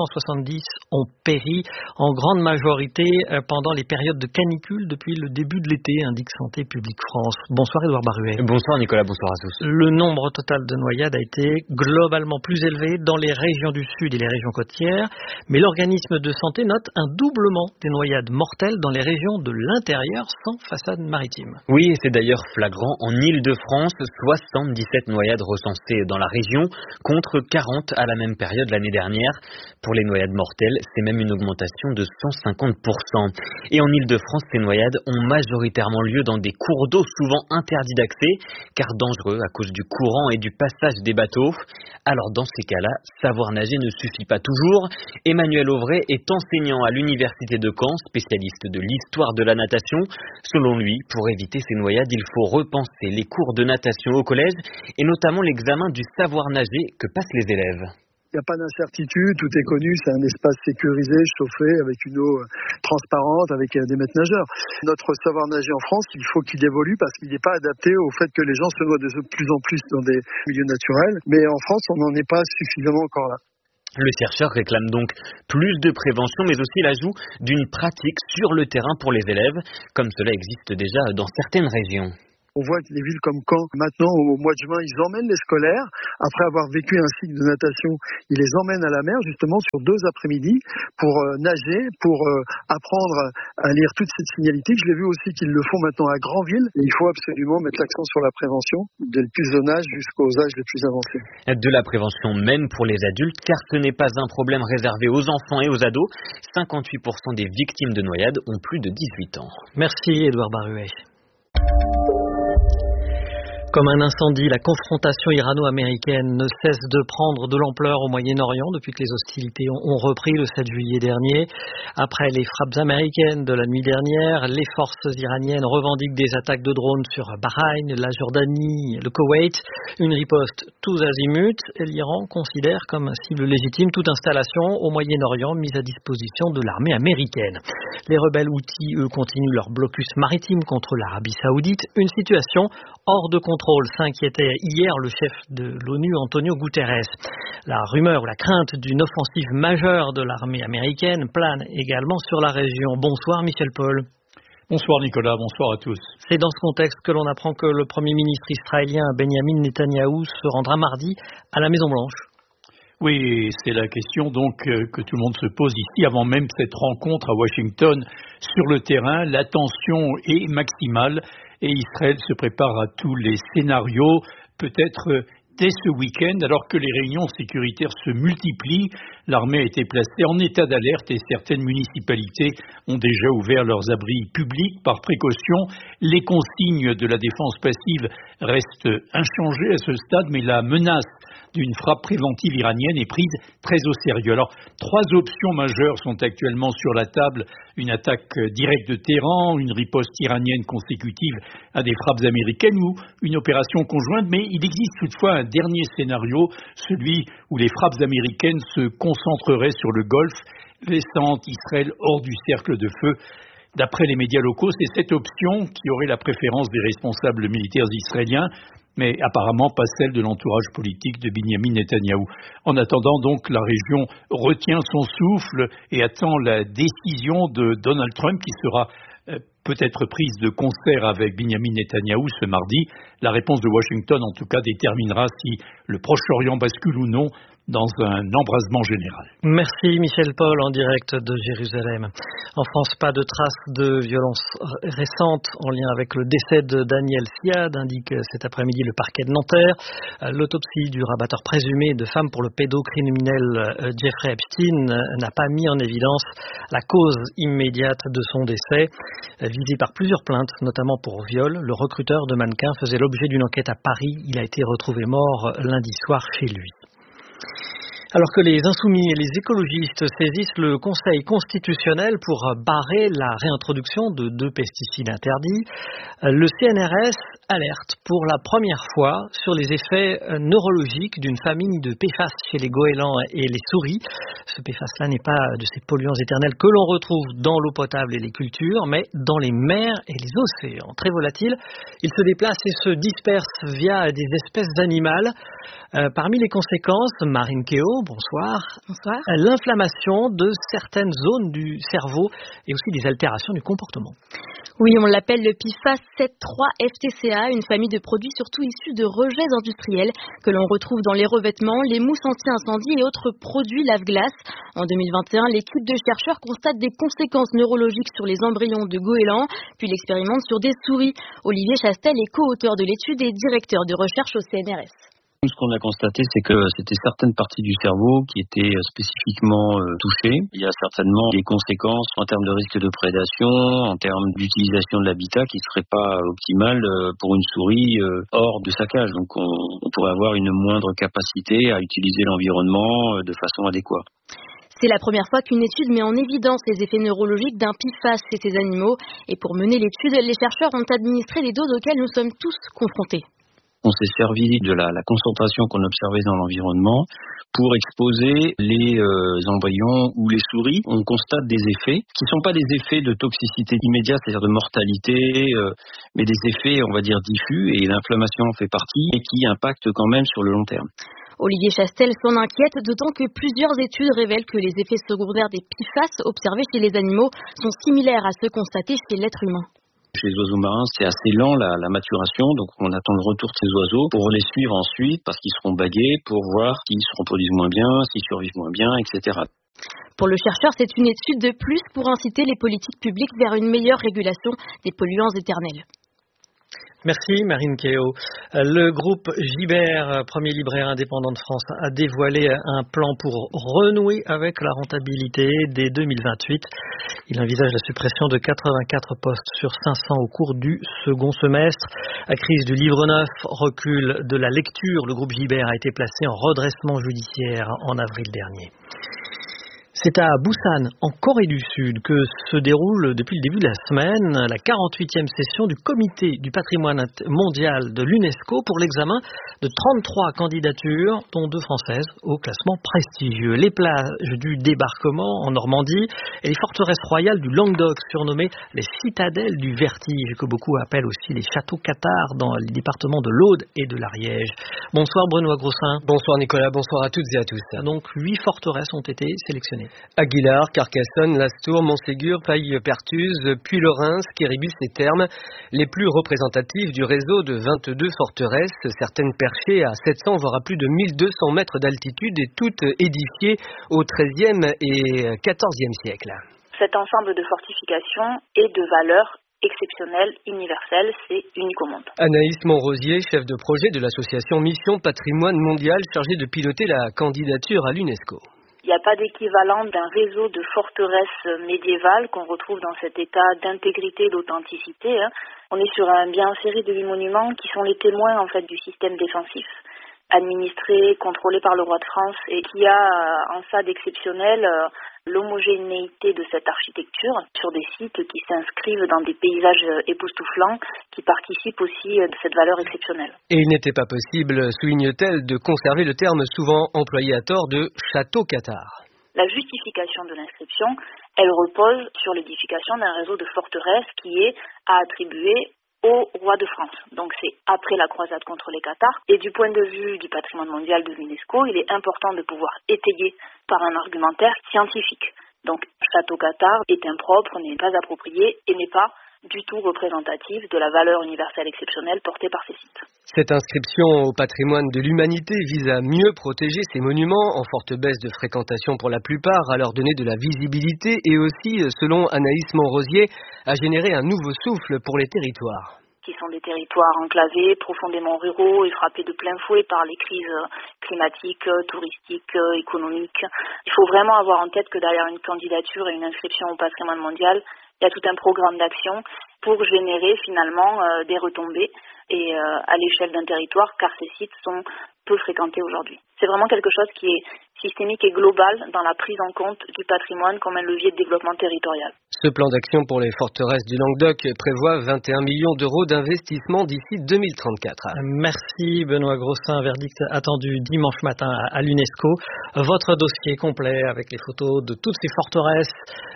270 ont péri, en grande majorité pendant les périodes de canicule depuis le début de l'été, indique Santé publique France. Bonsoir Édouard Baruet. Bonsoir Nicolas, bonsoir à tous. Le nombre total de noyades a été globalement plus élevé dans les régions du sud et les régions côtières, mais l'organisme de santé note un doublement des noyades mortelles dans les régions de l'intérieur sans façade maritime. Oui, c'est d'ailleurs flagrant en Île-de-France, 77 noyades recensées dans la région contre 40 à la même période l'année dernière. Pour les noyades mortelles, c'est même une augmentation de 150%. Et en Île-de-France, ces noyades ont majoritairement lieu dans des cours d'eau souvent interdits d'accès, car dangereux à cause du courant et du passage des bateaux. Alors dans ces cas-là, savoir nager ne suffit pas toujours. Emmanuel Auvray est enseignant à l'université de Caen, spécialiste de l'histoire de la natation. Selon lui, pour éviter ces noyades, il faut repenser les cours de natation au collège et notamment l'examen du savoir nager que passent les élèves. Il n'y a pas d'incertitude, tout est connu, c'est un espace sécurisé, chauffé, avec une eau transparente, avec des maîtres nageurs. Notre savoir nager en France, il faut qu'il évolue parce qu'il n'est pas adapté au fait que les gens se noient de plus en plus dans des milieux naturels. Mais en France, on n'en est pas suffisamment encore là. Le chercheur réclame donc plus de prévention, mais aussi l'ajout d'une pratique sur le terrain pour les élèves, comme cela existe déjà dans certaines régions. On voit que les villes comme Caen, maintenant, au mois de juin, ils emmènent les scolaires. Après avoir vécu un cycle de natation, ils les emmènent à la mer, justement, sur 2 après-midi pour nager, pour apprendre à lire toute cette signalétique. Je l'ai vu aussi qu'ils le font maintenant à Granville. Et il faut absolument mettre l'accent sur la prévention, dès le plus jeune âge jusqu'aux âges les plus avancés. De la prévention même pour les adultes, car ce n'est pas un problème réservé aux enfants et aux ados. 58% des victimes de noyades ont plus de 18 ans. Merci Édouard Baruet. Comme un incendie, la confrontation irano-américaine ne cesse de prendre de l'ampleur au Moyen-Orient depuis que les hostilités ont repris le 7 juillet dernier. Après les frappes américaines de la nuit dernière, les forces iraniennes revendiquent des attaques de drones sur Bahreïn, la Jordanie, le Koweït. Une riposte tous azimuts. L'Iran considère comme cible légitime toute installation au Moyen-Orient mise à disposition de l'armée américaine. Les rebelles houthis, eux, continuent leur blocus maritime contre l'Arabie Saoudite. Une situation hors de contrôle, s'inquiétait hier le chef de l'ONU, Antonio Guterres. La rumeur ou la crainte d'une offensive majeure de l'armée américaine plane également sur la région. Bonsoir Michel Paul. Bonsoir Nicolas, bonsoir à tous. C'est dans ce contexte que l'on apprend que le Premier ministre israélien Benjamin Netanyahou se rendra mardi à la Maison-Blanche. Oui, c'est la question donc que tout le monde se pose ici, avant même cette rencontre à Washington. Sur le terrain, la tension est maximale et Israël se prépare à tous les scénarios, peut-être dès ce week-end, alors que les réunions sécuritaires se multiplient. L'armée a été placée en état d'alerte et certaines municipalités ont déjà ouvert leurs abris publics par précaution. Les consignes de la défense passive restent inchangées à ce stade, mais la menace d'une frappe préventive iranienne est prise très au sérieux. Alors, 3 options majeures sont actuellement sur la table. Une attaque directe de Téhéran, une riposte iranienne consécutive à des frappes américaines ou une opération conjointe. Mais il existe toutefois un dernier scénario, celui où les frappes américaines se concentreraient sur le Golfe, laissant Israël hors du cercle de feu. D'après les médias locaux, c'est cette option qui aurait la préférence des responsables militaires israéliens, mais apparemment pas celle de l'entourage politique de Benjamin Netanyahou. En attendant donc, la région retient son souffle et attend la décision de Donald Trump qui sera peut-être prise de concert avec Benjamin Netanyahou ce mardi. La réponse de Washington, en tout cas, déterminera si le Proche-Orient bascule ou non dans un embrasement général. Merci Michel Paul en direct de Jérusalem. En France, pas de traces de violence récentes en lien avec le décès de Daniel Siad, indique cet après-midi le parquet de Nanterre. L'autopsie du rabatteur présumé de femmes pour le pédocriminel Jeffrey Epstein n'a pas mis en évidence la cause immédiate de son décès. Visé par plusieurs plaintes, notamment pour viol, le recruteur de mannequins faisait l'objet d'une enquête à Paris. Il a été retrouvé mort lundi soir chez lui. Alors que les insoumis et les écologistes saisissent le Conseil constitutionnel pour barrer la réintroduction de 2 pesticides interdits, le CNRS alerte pour la première fois sur les effets neurologiques d'une famille de PFAS chez les goélands et les souris. Ce PFAS-là n'est pas de ces polluants éternels que l'on retrouve dans l'eau potable et les cultures, mais dans les mers et les océans. Très volatiles, ils se déplacent et se dispersent via des espèces animales. Parmi les conséquences, Marine Kéo, bonsoir. Bonsoir. L'inflammation de certaines zones du cerveau et aussi des altérations du comportement. Oui, on l'appelle le PFAS 7.3 FTCA, une famille de produits surtout issus de rejets industriels que l'on retrouve dans les revêtements, les mousses anti-incendie et autres produits lave-glace. En 2021, l'équipe de chercheurs constate des conséquences neurologiques sur les embryons de goélands, puis l'expérimente sur des souris. Olivier Chastel est co-auteur de l'étude et directeur de recherche au CNRS. Ce qu'on a constaté, c'est que c'était certaines parties du cerveau qui étaient spécifiquement touchées. Il y a certainement des conséquences en termes de risque de prédation, en termes d'utilisation de l'habitat qui ne serait pas optimal pour une souris hors de sa cage. Donc on pourrait avoir une moindre capacité à utiliser l'environnement de façon adéquate. C'est la première fois qu'une étude met en évidence les effets neurologiques d'un PFAS chez ces animaux. Et pour mener l'étude, les chercheurs ont administré les doses auxquelles nous sommes tous confrontés. On s'est servi de la concentration qu'on observait dans l'environnement pour exposer les embryons ou les souris. On constate des effets qui ne sont pas des effets de toxicité immédiate, c'est-à-dire de mortalité, mais des effets, on va dire, diffus, et l'inflammation en fait partie, et qui impactent quand même sur le long terme. Olivier Chastel s'en inquiète, d'autant que plusieurs études révèlent que les effets secondaires des PFAS observés chez les animaux sont similaires à ceux constatés chez l'être humain. Chez les oiseaux marins, c'est assez lent la maturation, donc on attend le retour de ces oiseaux pour les suivre ensuite parce qu'ils seront bagués pour voir s'ils se reproduisent moins bien, s'ils survivent moins bien, etc. Pour le chercheur, c'est une étude de plus pour inciter les politiques publiques vers une meilleure régulation des polluants éternels. Merci Marine Kéo. Le groupe Gibert, premier libraire indépendant de France, a dévoilé un plan pour renouer avec la rentabilité dès 2028. Il envisage la suppression de 84 postes sur 500 au cours du second semestre. La crise du livre neuf, recul de la lecture. Le groupe Gibert a été placé en redressement judiciaire en avril dernier. C'est à Busan, en Corée du Sud, que se déroule depuis le début de la semaine la 48e session du Comité du patrimoine mondial de l'UNESCO pour l'examen de 33 candidatures, dont 2 françaises, au classement prestigieux. Les plages du débarquement en Normandie et les forteresses royales du Languedoc, surnommées les citadelles du vertige, que beaucoup appellent aussi les châteaux cathares dans les départements de l'Aude et de l'Ariège. Bonsoir Benoît Grossin. Bonsoir Nicolas, bonsoir à toutes et à tous. Donc 8 forteresses ont été sélectionnées. Aguilar, Carcassonne, Lastours, Montségur, Paille-Pertuse, Puy-le-Reims, Quéribus et Thermes, les plus représentatives du réseau de 22 forteresses, certaines perchées à 700 voire à plus de 1200 mètres d'altitude et toutes édifiées au XIIIe et XIVe siècle. Cet ensemble de fortifications et de valeurs exceptionnelle, universelle, c'est unique au monde. Anaïs Montrosier, chef de projet de l'association Mission Patrimoine Mondial, chargée de piloter la candidature à l'UNESCO. Il n'y a pas d'équivalent d'un réseau de forteresses médiévales qu'on retrouve dans cet état d'intégrité et d'authenticité. On est sur un bien serré de 8 monuments qui sont les témoins en fait du système défensif, administré, contrôlé par le roi de France et qui a en ça d'exceptionnel l'homogénéité de cette architecture sur des sites qui s'inscrivent dans des paysages époustouflants qui participent aussi de cette valeur exceptionnelle. Et il n'était pas possible, souligne-t-elle, de conserver le terme souvent employé à tort de château cathare. La justification de l'inscription, elle repose sur l'édification d'un réseau de forteresses qui est à attribuer au roi de France. Donc c'est après la croisade contre les Cathares. Et du point de vue du patrimoine mondial de l'UNESCO, il est important de pouvoir étayer par un argumentaire scientifique. Donc château cathare est impropre, n'est pas approprié et n'est pas du tout représentative de la valeur universelle exceptionnelle portée par ces sites. Cette inscription au patrimoine de l'humanité vise à mieux protéger ces monuments en forte baisse de fréquentation pour la plupart, à leur donner de la visibilité et aussi, selon Anaïs Montrosier, à générer un nouveau souffle pour les territoires. Qui sont des territoires enclavés, profondément ruraux et frappés de plein fouet par les crises climatiques, touristiques, économiques. Il faut vraiment avoir en tête que derrière une candidature et une inscription au patrimoine mondial, il y a tout un programme d'action pour générer finalement des retombées et à l'échelle d'un territoire, car ces sites sont peu fréquentés aujourd'hui. C'est vraiment quelque chose qui est systémique et global dans la prise en compte du patrimoine comme un levier de développement territorial. Ce plan d'action pour les forteresses du Languedoc prévoit 21 millions d'euros d'investissement d'ici 2034. Merci Benoît Grossin, verdict attendu dimanche matin à l'UNESCO. Votre dossier complet avec les photos de toutes ces forteresses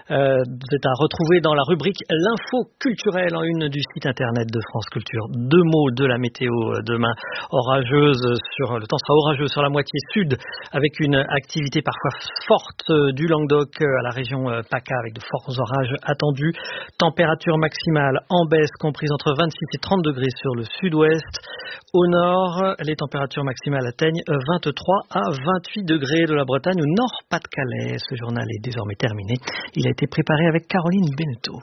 est à retrouver dans la rubrique L'info culturelle en une du site internet de France Culture. 2 mots de la météo demain. Le temps sera orageux sur la moitié sud avec une activité parfois forte du Languedoc à la région PACA avec de forts orages attendus. Température maximale en baisse comprise entre 26 et 30 degrés sur le sud-ouest. Au nord, les températures maximales atteignent 23 à 28 degrés de la Bretagne au Nord-Pas-de-Calais. Ce journal est désormais terminé. Il a été préparé avec Caroline Beneteau.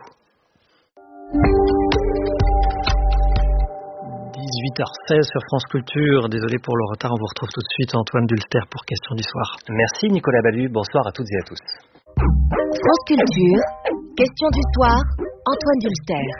18h16 sur France Culture. Désolé pour le retard, on vous retrouve tout de suite Antoine Dulster pour Question du soir. Merci Nicolas Ballu, bonsoir à toutes et à tous. France Culture, Question du soir, Antoine Dulster.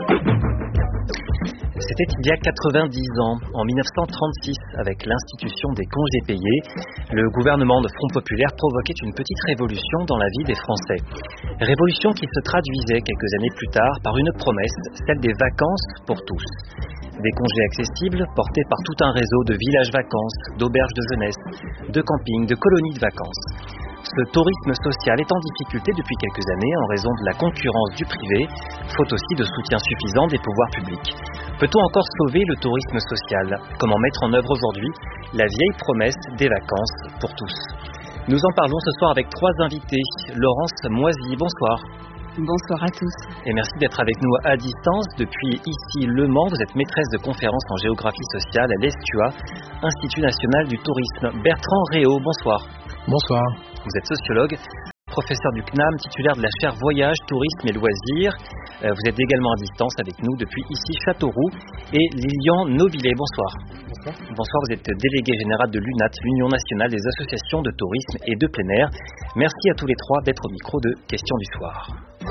C'était il y a 90 ans, en 1936, avec l'institution des congés payés, le gouvernement de Front Populaire provoquait une petite révolution dans la vie des Français. Révolution qui se traduisait quelques années plus tard par une promesse, celle des vacances pour tous. Des congés accessibles portés par tout un réseau de villages vacances, d'auberges de jeunesse, de campings, de colonies de vacances. Ce tourisme social est en difficulté depuis quelques années en raison de la concurrence du privé, faute aussi de soutien suffisant des pouvoirs publics. Peut-on encore sauver le tourisme social? Comment mettre en œuvre aujourd'hui la vieille promesse des vacances pour tous? Nous en parlons ce soir avec 3 invités. Laurence Moisy, bonsoir. Bonsoir à tous. Et merci d'être avec nous à distance. Depuis ici Le Mans, vous êtes maîtresse de conférences en géographie sociale à l'ESTUA, Institut National du Tourisme. Bertrand Réau, bonsoir. Bonsoir. Vous êtes sociologue, professeur du CNAM, titulaire de la chaire Voyage, Tourisme et Loisirs. Vous êtes également à distance avec nous depuis ici Châteauroux. Et Lilian Nobilet, bonsoir. Bonsoir. Bonsoir, vous êtes délégué général de l'UNAT, l'Union nationale des associations de tourisme et de plein air. Merci à tous les trois d'être au micro de Questions du soir.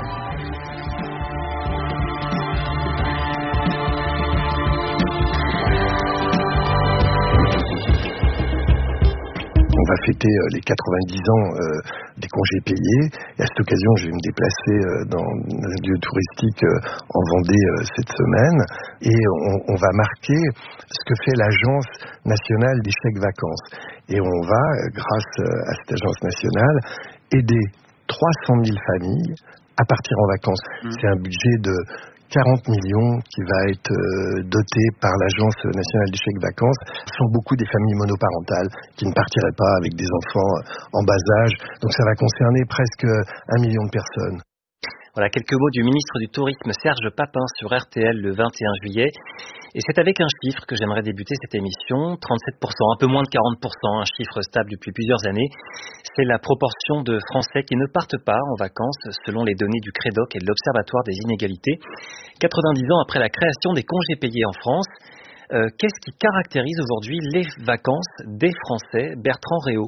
On va fêter les 90 ans des congés payés. Et à cette occasion, je vais me déplacer dans un lieu touristique en Vendée cette semaine. Et on va marquer ce que fait l'Agence nationale des chèques vacances. Et on va, grâce à cette agence nationale, aider 300 000 familles à partir en vacances. C'est un budget de 40 millions qui va être doté par l'Agence nationale des chèques vacances. Ce sont beaucoup des familles monoparentales qui ne partiraient pas avec des enfants en bas âge. Donc ça va concerner presque 1 million de personnes. Voilà, quelques mots du ministre du Tourisme Serge Papin sur RTL le 21 juillet. Et c'est avec un chiffre que j'aimerais débuter cette émission, 37%, un peu moins de 40%, un chiffre stable depuis plusieurs années. C'est la proportion de Français qui ne partent pas en vacances selon les données du CREDOC et de l'Observatoire des inégalités. 90 ans après la création des congés payés en France, qu'est-ce qui caractérise aujourd'hui les vacances des Français? Bertrand Réau.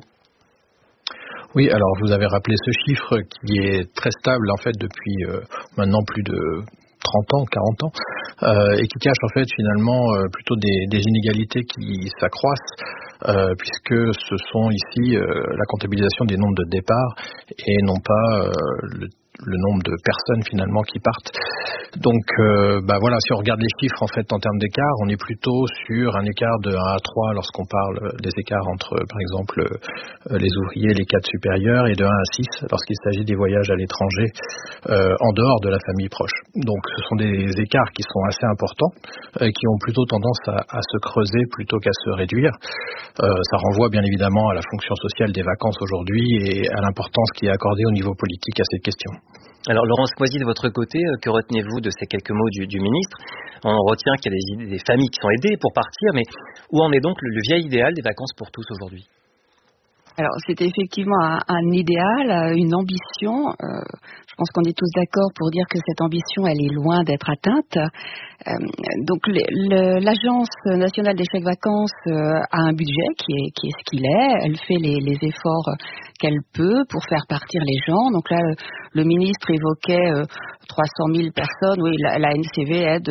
Oui, alors vous avez rappelé ce chiffre qui est très stable en fait depuis maintenant plus de 30 ans, 40 ans, et qui cache en fait finalement plutôt des inégalités qui s'accroissent, puisque ce sont ici la comptabilisation des nombres de départs et non pas le nombre de personnes finalement qui partent. Donc voilà, si on regarde les chiffres en fait en termes d'écart, on est plutôt sur un écart de 1 à 3 lorsqu'on parle des écarts entre par exemple les ouvriers, les cadres supérieurs, et de 1 à 6 lorsqu'il s'agit des voyages à l'étranger en dehors de la famille proche. Donc ce sont des écarts qui sont assez importants, qui ont plutôt tendance à se creuser plutôt qu'à se réduire. Ça renvoie bien évidemment à la fonction sociale des vacances aujourd'hui et à l'importance qui est accordée au niveau politique à cette question. Alors Laurence Moisy, de votre côté, que retenez-vous de ces quelques mots du ministre? On retient qu'il y a des familles qui sont aidées pour partir, mais où en est donc le vieil idéal des vacances pour tous aujourd'hui? Alors c'est effectivement un idéal, une ambition. Je pense qu'on est tous d'accord pour dire que cette ambition, elle est loin d'être atteinte. Donc l'Agence nationale des chèques vacances a un budget qui est ce qu'il est. Elle fait les efforts qu'elle peut pour faire partir les gens. Donc là, le ministre évoquait 300 000 personnes. Oui, la NCV aide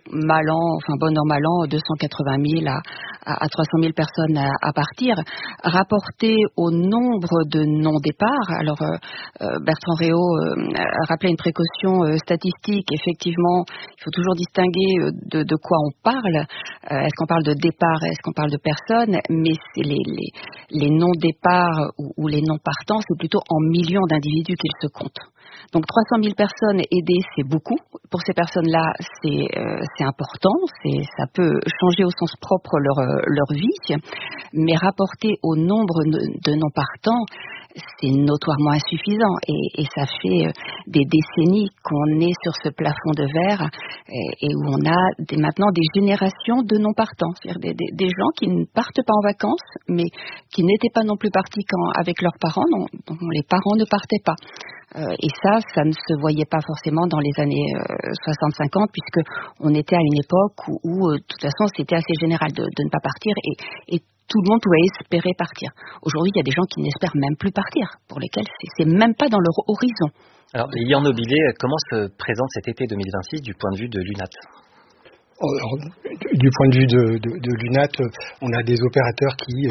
bon an, mal an, 280 000 à 300 000 personnes à partir. Rapporté au nombre de non-départs, alors Bertrand Réau rappelait une précaution statistique. Effectivement, il faut toujours distinguer de quoi on parle. Est-ce qu'on parle de départ, est-ce qu'on parle de personnes? Mais c'est les non-départs ou les non-partants, c'est plutôt en millions d'individus qu'ils se comptent. Donc 300 000 personnes aidées, c'est beaucoup. Pour ces personnes-là, c'est important. Ça peut changer au sens propre leur vie. Mais rapporté au nombre de non-partants, c'est notoirement insuffisant. Et ça fait des décennies qu'on est sur ce plafond de verre et où on a maintenant des générations de non-partants. C'est-à-dire des gens qui ne partent pas en vacances, mais qui n'étaient pas non plus partis avec leurs parents, dont les parents ne partaient pas. Et ça ne se voyait pas forcément dans les années 60-50, puisque on était à une époque où de toute façon, c'était assez général de ne pas partir et tout le monde pouvait espérer partir. Aujourd'hui, il y a des gens qui n'espèrent même plus partir, pour lesquels c'est même pas dans leur horizon. Alors, Lilian Nobilet, comment se présente cet été 2026 du point de vue de l'UNAT? Alors, du point de vue de l'UNAT, on a des opérateurs qui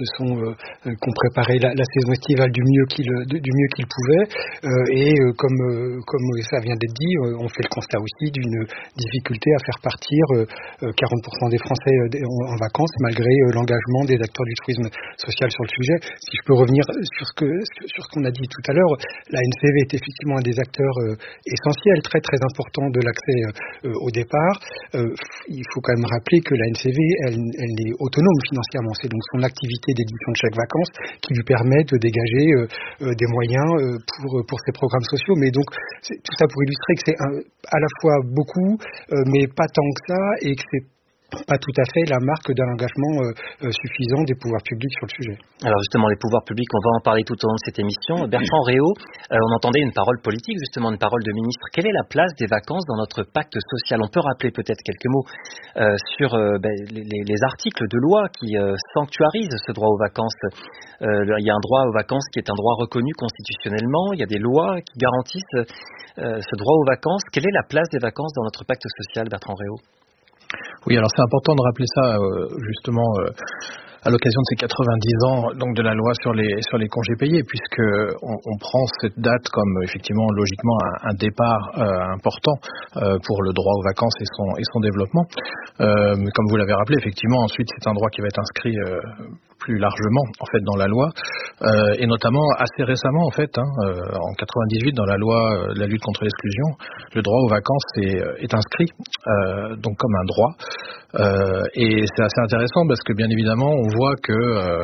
ont préparé la saison estivale du mieux qu'ils pouvaient, et comme ça vient d'être dit, on fait le constat aussi d'une difficulté à faire partir 40% des Français en vacances, malgré l'engagement des acteurs du tourisme social sur le sujet. Si je peux revenir sur ce qu'on a dit tout à l'heure, la NCV est effectivement un des acteurs essentiels, très très importants de l'accès au départ. il faut quand même rappeler que la NCV, elle est autonome financièrement. C'est donc son activité d'édition de chèques vacances qui lui permet de dégager des moyens pour ses programmes sociaux. Mais donc, tout ça pour illustrer que c'est à la fois beaucoup, mais pas tant que ça, et que c'est pas tout à fait la marque d'un engagement suffisant des pouvoirs publics sur le sujet. Alors justement, les pouvoirs publics, on va en parler tout au long de cette émission. Bertrand Réau, on entendait une parole politique, justement une parole de ministre. Quelle est la place des vacances dans notre pacte social? On peut rappeler peut-être quelques mots sur les articles de loi qui sanctuarisent ce droit aux vacances. Il y a un droit aux vacances qui est un droit reconnu constitutionnellement. Il y a des lois qui garantissent ce droit aux vacances. Quelle est la place des vacances dans notre pacte social, Bertrand Réau? Oui, alors c'est important de rappeler ça justement à l'occasion de ces 90 ans donc de la loi sur les congés payés, puisque on prend cette date comme effectivement logiquement un départ important pour le droit aux vacances et son développement. Mais comme vous l'avez rappelé, effectivement ensuite c'est un droit qui va être inscrit plus largement en fait dans la loi et notamment assez récemment en fait en 98 dans la loi de la lutte contre l'exclusion, le droit aux vacances est inscrit donc comme un droit et c'est assez intéressant parce que bien évidemment on voit que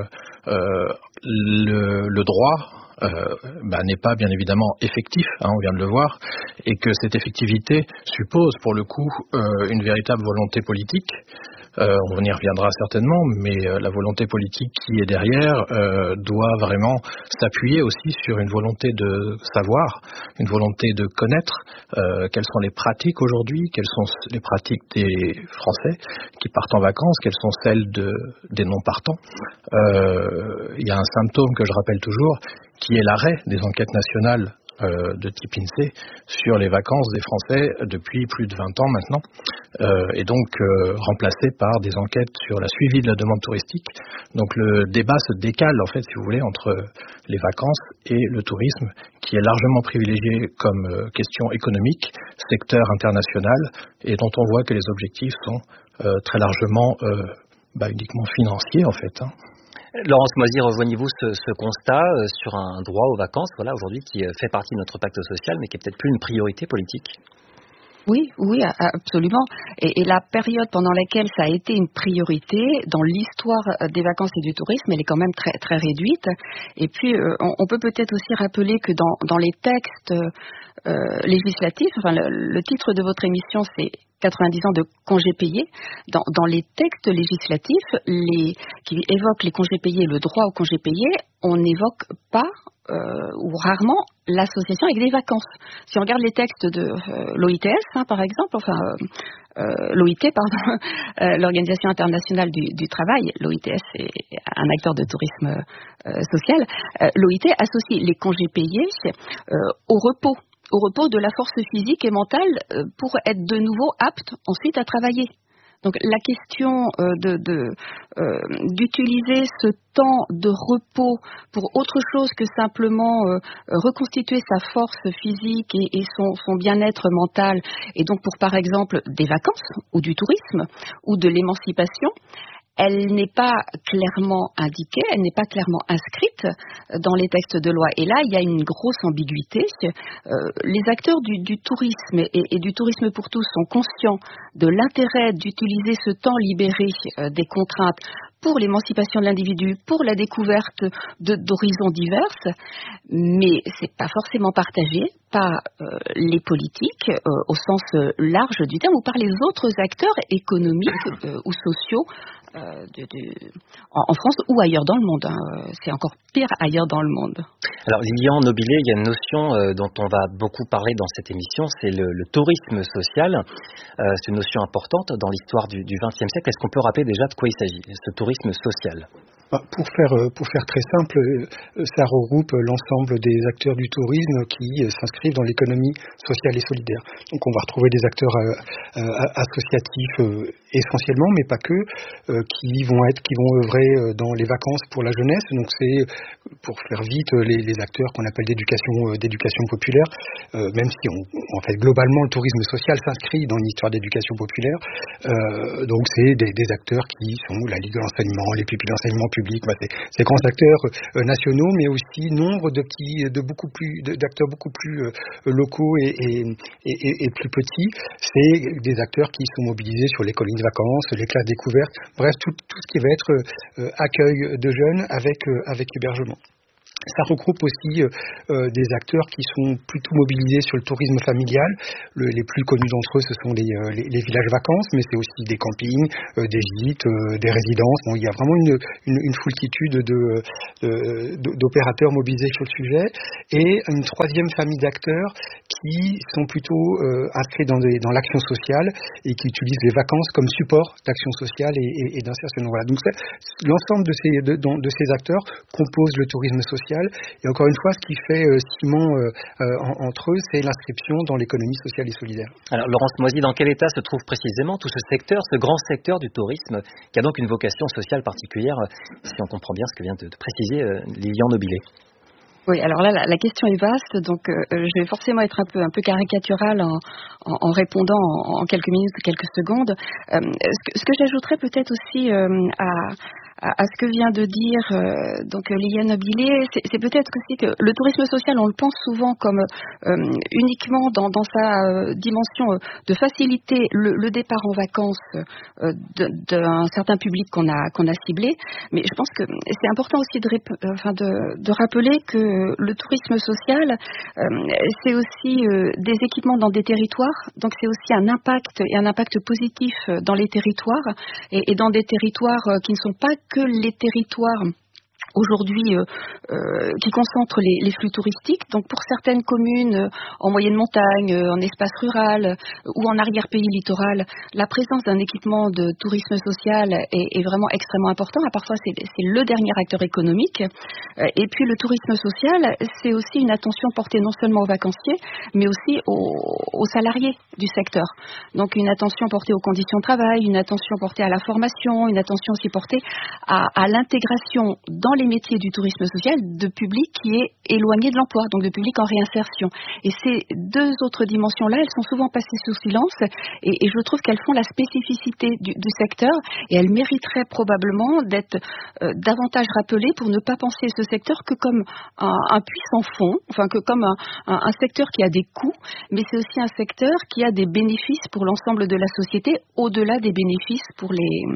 le droit n'est pas bien évidemment effectif, on vient de le voir, et que cette effectivité suppose pour le coup une véritable volonté politique. On y reviendra certainement, mais la volonté politique qui est derrière doit vraiment s'appuyer aussi sur une volonté de savoir, une volonté de connaître quelles sont les pratiques aujourd'hui, quelles sont les pratiques des Français qui partent en vacances, quelles sont celles des non-partants. Il y a un symptôme que je rappelle toujours, qui est l'arrêt des enquêtes nationales de type INSEE sur les vacances des Français depuis plus de 20 ans maintenant, et donc remplacé par des enquêtes sur la suivi de la demande touristique. Donc le débat se décale en fait, si vous voulez, entre les vacances et le tourisme, qui est largement privilégié comme question économique, secteur international, et dont on voit que les objectifs sont très largement uniquement financiers en fait. Laurence Moisy, rejoignez-vous ce constat sur un droit aux vacances, aujourd'hui qui fait partie de notre pacte social, mais qui est peut-être plus une priorité politique? Oui, absolument. Et la période pendant laquelle ça a été une priorité dans l'histoire des vacances et du tourisme, elle est quand même très, très réduite. Et puis, on peut peut-être aussi rappeler que dans les textes législatifs, le titre de votre émission, c'est 90 ans de congés payés. Dans les textes législatifs qui évoquent les congés payés, le droit aux congés payés, on n'évoque pas ou rarement l'association avec des vacances. Si on regarde les textes de l'OITS, par exemple, l'OIT, l'Organisation internationale du travail, l'OITS est un acteur de tourisme social, l'OIT associe les congés payés au repos de la force physique et mentale pour être de nouveau apte ensuite à travailler. Donc la question d'utiliser ce temps de repos pour autre chose que simplement reconstituer sa force physique et son bien-être mental, et donc pour par exemple des vacances ou du tourisme ou de l'émancipation, elle n'est pas clairement indiquée, elle n'est pas clairement inscrite dans les textes de loi. Et là, il y a une grosse ambiguïté. Les acteurs du tourisme et du tourisme pour tous sont conscients de l'intérêt d'utiliser ce temps libéré des contraintes pour l'émancipation de l'individu, pour la découverte d'horizons diverses, mais c'est pas forcément partagé par les politiques au sens large du terme ou par les autres acteurs économiques ou sociaux en France ou ailleurs dans le monde. C'est encore pire ailleurs dans le monde. Alors Lilian Nobilet, il y a une notion dont on va beaucoup parler dans cette émission, c'est le tourisme social. C'est une notion importante dans l'histoire du XXe siècle. Est-ce qu'on peut rappeler déjà de quoi il s'agit, ce tourisme social ? Pour faire très simple, ça regroupe l'ensemble des acteurs du tourisme qui s'inscrivent dans l'économie sociale et solidaire. Donc on va retrouver des acteurs associatifs essentiellement, mais pas que, qui vont œuvrer dans les vacances pour la jeunesse. Donc c'est, pour faire vite, les acteurs qu'on appelle d'éducation populaire, même si en fait globalement le tourisme social s'inscrit dans une histoire d'éducation populaire. Donc c'est des acteurs qui sont la Ligue de l'enseignement, les pupilles d'enseignement public, ces grands acteurs nationaux, mais aussi nombre d'acteurs beaucoup plus locaux et plus petits. C'est des acteurs qui sont mobilisés sur les colonies de vacances, les classes découvertes, bref, tout ce qui va être accueil de jeunes avec hébergement. Ça regroupe aussi des acteurs qui sont plutôt mobilisés sur le tourisme familial. Les plus connus d'entre eux, ce sont les villages vacances, mais c'est aussi des campings, des gîtes, des résidences. Bon, il y a vraiment une foultitude d'opérateurs mobilisés sur le sujet. Et une troisième famille d'acteurs qui sont plutôt inscrits dans l'action sociale et qui utilisent les vacances comme support d'action sociale et d'insertion. Voilà. Donc l'ensemble de ces acteurs composent le tourisme social. Et encore une fois, ce qui fait ciment entre eux, c'est l'inscription dans l'économie sociale et solidaire. Alors, Laurence Moisy, dans quel état se trouve précisément tout ce secteur, ce grand secteur du tourisme, qui a donc une vocation sociale particulière, si on comprend bien ce que vient de préciser Lilian Nobilet? Oui, alors là, la question est vaste, donc je vais forcément être un peu caricatural en répondant en quelques minutes ou quelques secondes. Ce que j'ajouterais peut-être aussi à ce que vient de dire donc Lilian Nobilet, c'est peut-être aussi que le tourisme social, on le pense souvent comme uniquement dans sa dimension de faciliter le départ en vacances d'un certain public qu'on a ciblé, mais je pense que c'est important aussi de rappeler que le tourisme social, c'est aussi des équipements dans des territoires, donc c'est aussi un impact positif dans les territoires et dans des territoires qui ne sont pas que les territoires aujourd'hui qui concentrent les flux touristiques. Donc pour certaines communes en moyenne montagne, en espace rural ou en arrière-pays littoral, la présence d'un équipement de tourisme social est vraiment extrêmement important. Parfois c'est le dernier acteur économique. Et puis le tourisme social, c'est aussi une attention portée non seulement aux vacanciers, mais aussi aux salariés du secteur. Donc une attention portée aux conditions de travail, une attention portée à la formation, une attention aussi portée à l'intégration dans les métiers du tourisme social de public qui est éloigné de l'emploi, donc de public en réinsertion. Et ces deux autres dimensions-là, elles sont souvent passées sous silence et je trouve qu'elles font la spécificité du secteur et elles mériteraient probablement d'être davantage rappelées pour ne pas penser ce secteur que comme un puits sans fond, enfin que comme un secteur qui a des coûts, mais c'est aussi un secteur qui a des bénéfices pour l'ensemble de la société, au-delà des bénéfices pour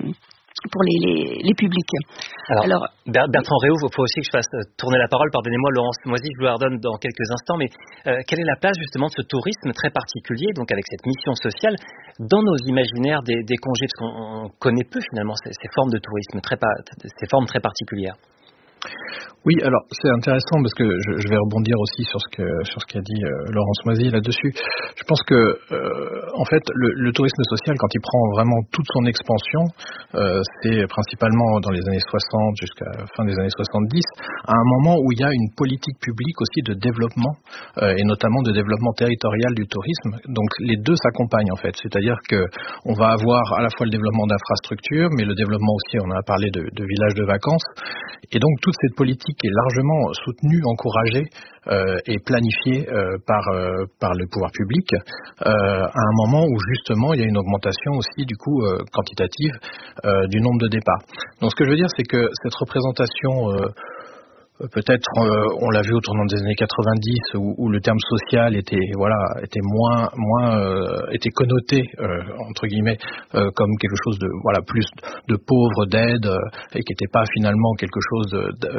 les publics. Alors Bertrand Réau, il faut aussi que je fasse tourner la parole. Pardonnez-moi, Laurence Moisy, je vous la redonne dans quelques instants, mais quelle est la place justement de ce tourisme très particulier, donc avec cette mission sociale, dans nos imaginaires des congés, parce qu'on connaît peu finalement ces formes de tourisme, ces formes très particulières. Oui, alors c'est intéressant parce que je vais rebondir aussi sur ce qu'a dit Laurence Moisy là-dessus. Je pense que en fait le tourisme social, quand il prend vraiment toute son expansion, c'est principalement dans les années 60 jusqu'à la fin des années 70, à un moment où il y a une politique publique aussi de développement et notamment de développement territorial du tourisme. Donc les deux s'accompagnent en fait, c'est-à-dire que on va avoir à la fois le développement d'infrastructures, mais le développement aussi, on a parlé de villages de vacances, et donc toute cette politique est largement soutenue, encouragée et planifiée par le pouvoir public à un moment où justement il y a une augmentation aussi du coup quantitative du nombre de départs. Donc ce que je veux dire, c'est que cette représentation peut-être, on l'a vu au tournant des années 90 où le terme social était était connoté entre guillemets comme quelque chose de plus de pauvre, d'aide et qui n'était pas finalement quelque chose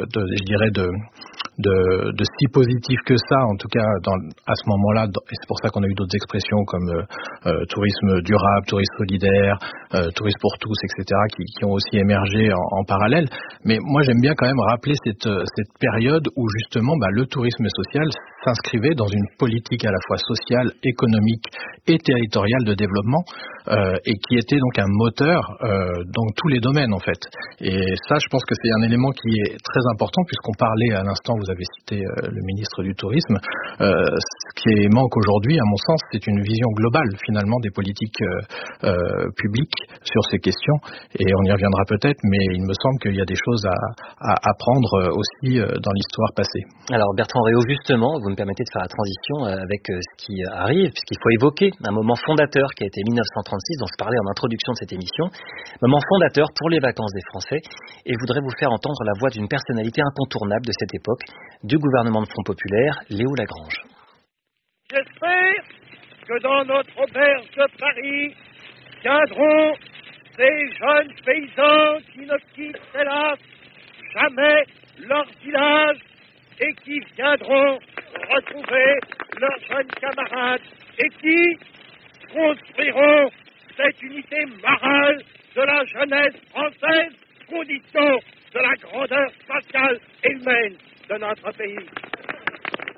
de si positif que ça, en tout cas à ce moment-là, et c'est pour ça qu'on a eu d'autres expressions comme tourisme durable, tourisme solidaire, tourisme pour tous, etc., qui ont aussi émergé en parallèle. Mais moi j'aime bien quand même rappeler cette période où justement le tourisme social s'inscrivait dans une politique à la fois sociale, économique et territoriale de développement et qui était donc un moteur dans tous les domaines en fait. Et ça, je pense que c'est un élément qui est très important puisqu'on parlait à l'instant, vous vous avez cité le ministre du Tourisme. Ce qui manque aujourd'hui, à mon sens, c'est une vision globale finalement des politiques publiques sur ces questions. Et on y reviendra peut-être, mais il me semble qu'il y a des choses à apprendre aussi dans l'histoire passée. Alors Bertrand Réau, justement, vous me permettez de faire la transition avec ce qui arrive, puisqu'il faut évoquer un moment fondateur qui a été 1936, dont je parlais en introduction de cette émission, moment fondateur pour les vacances des Français, et je voudrais vous faire entendre la voix d'une personnalité incontournable de cette époque, du gouvernement de Front Populaire, Léo Lagrange. J'espère que dans notre auberge de Paris viendront ces jeunes paysans qui ne quittent hélas jamais leur village et qui viendront retrouver leurs jeunes camarades et qui construiront cette unité morale de la jeunesse française, condition de la grandeur sociale et humaine de notre pays.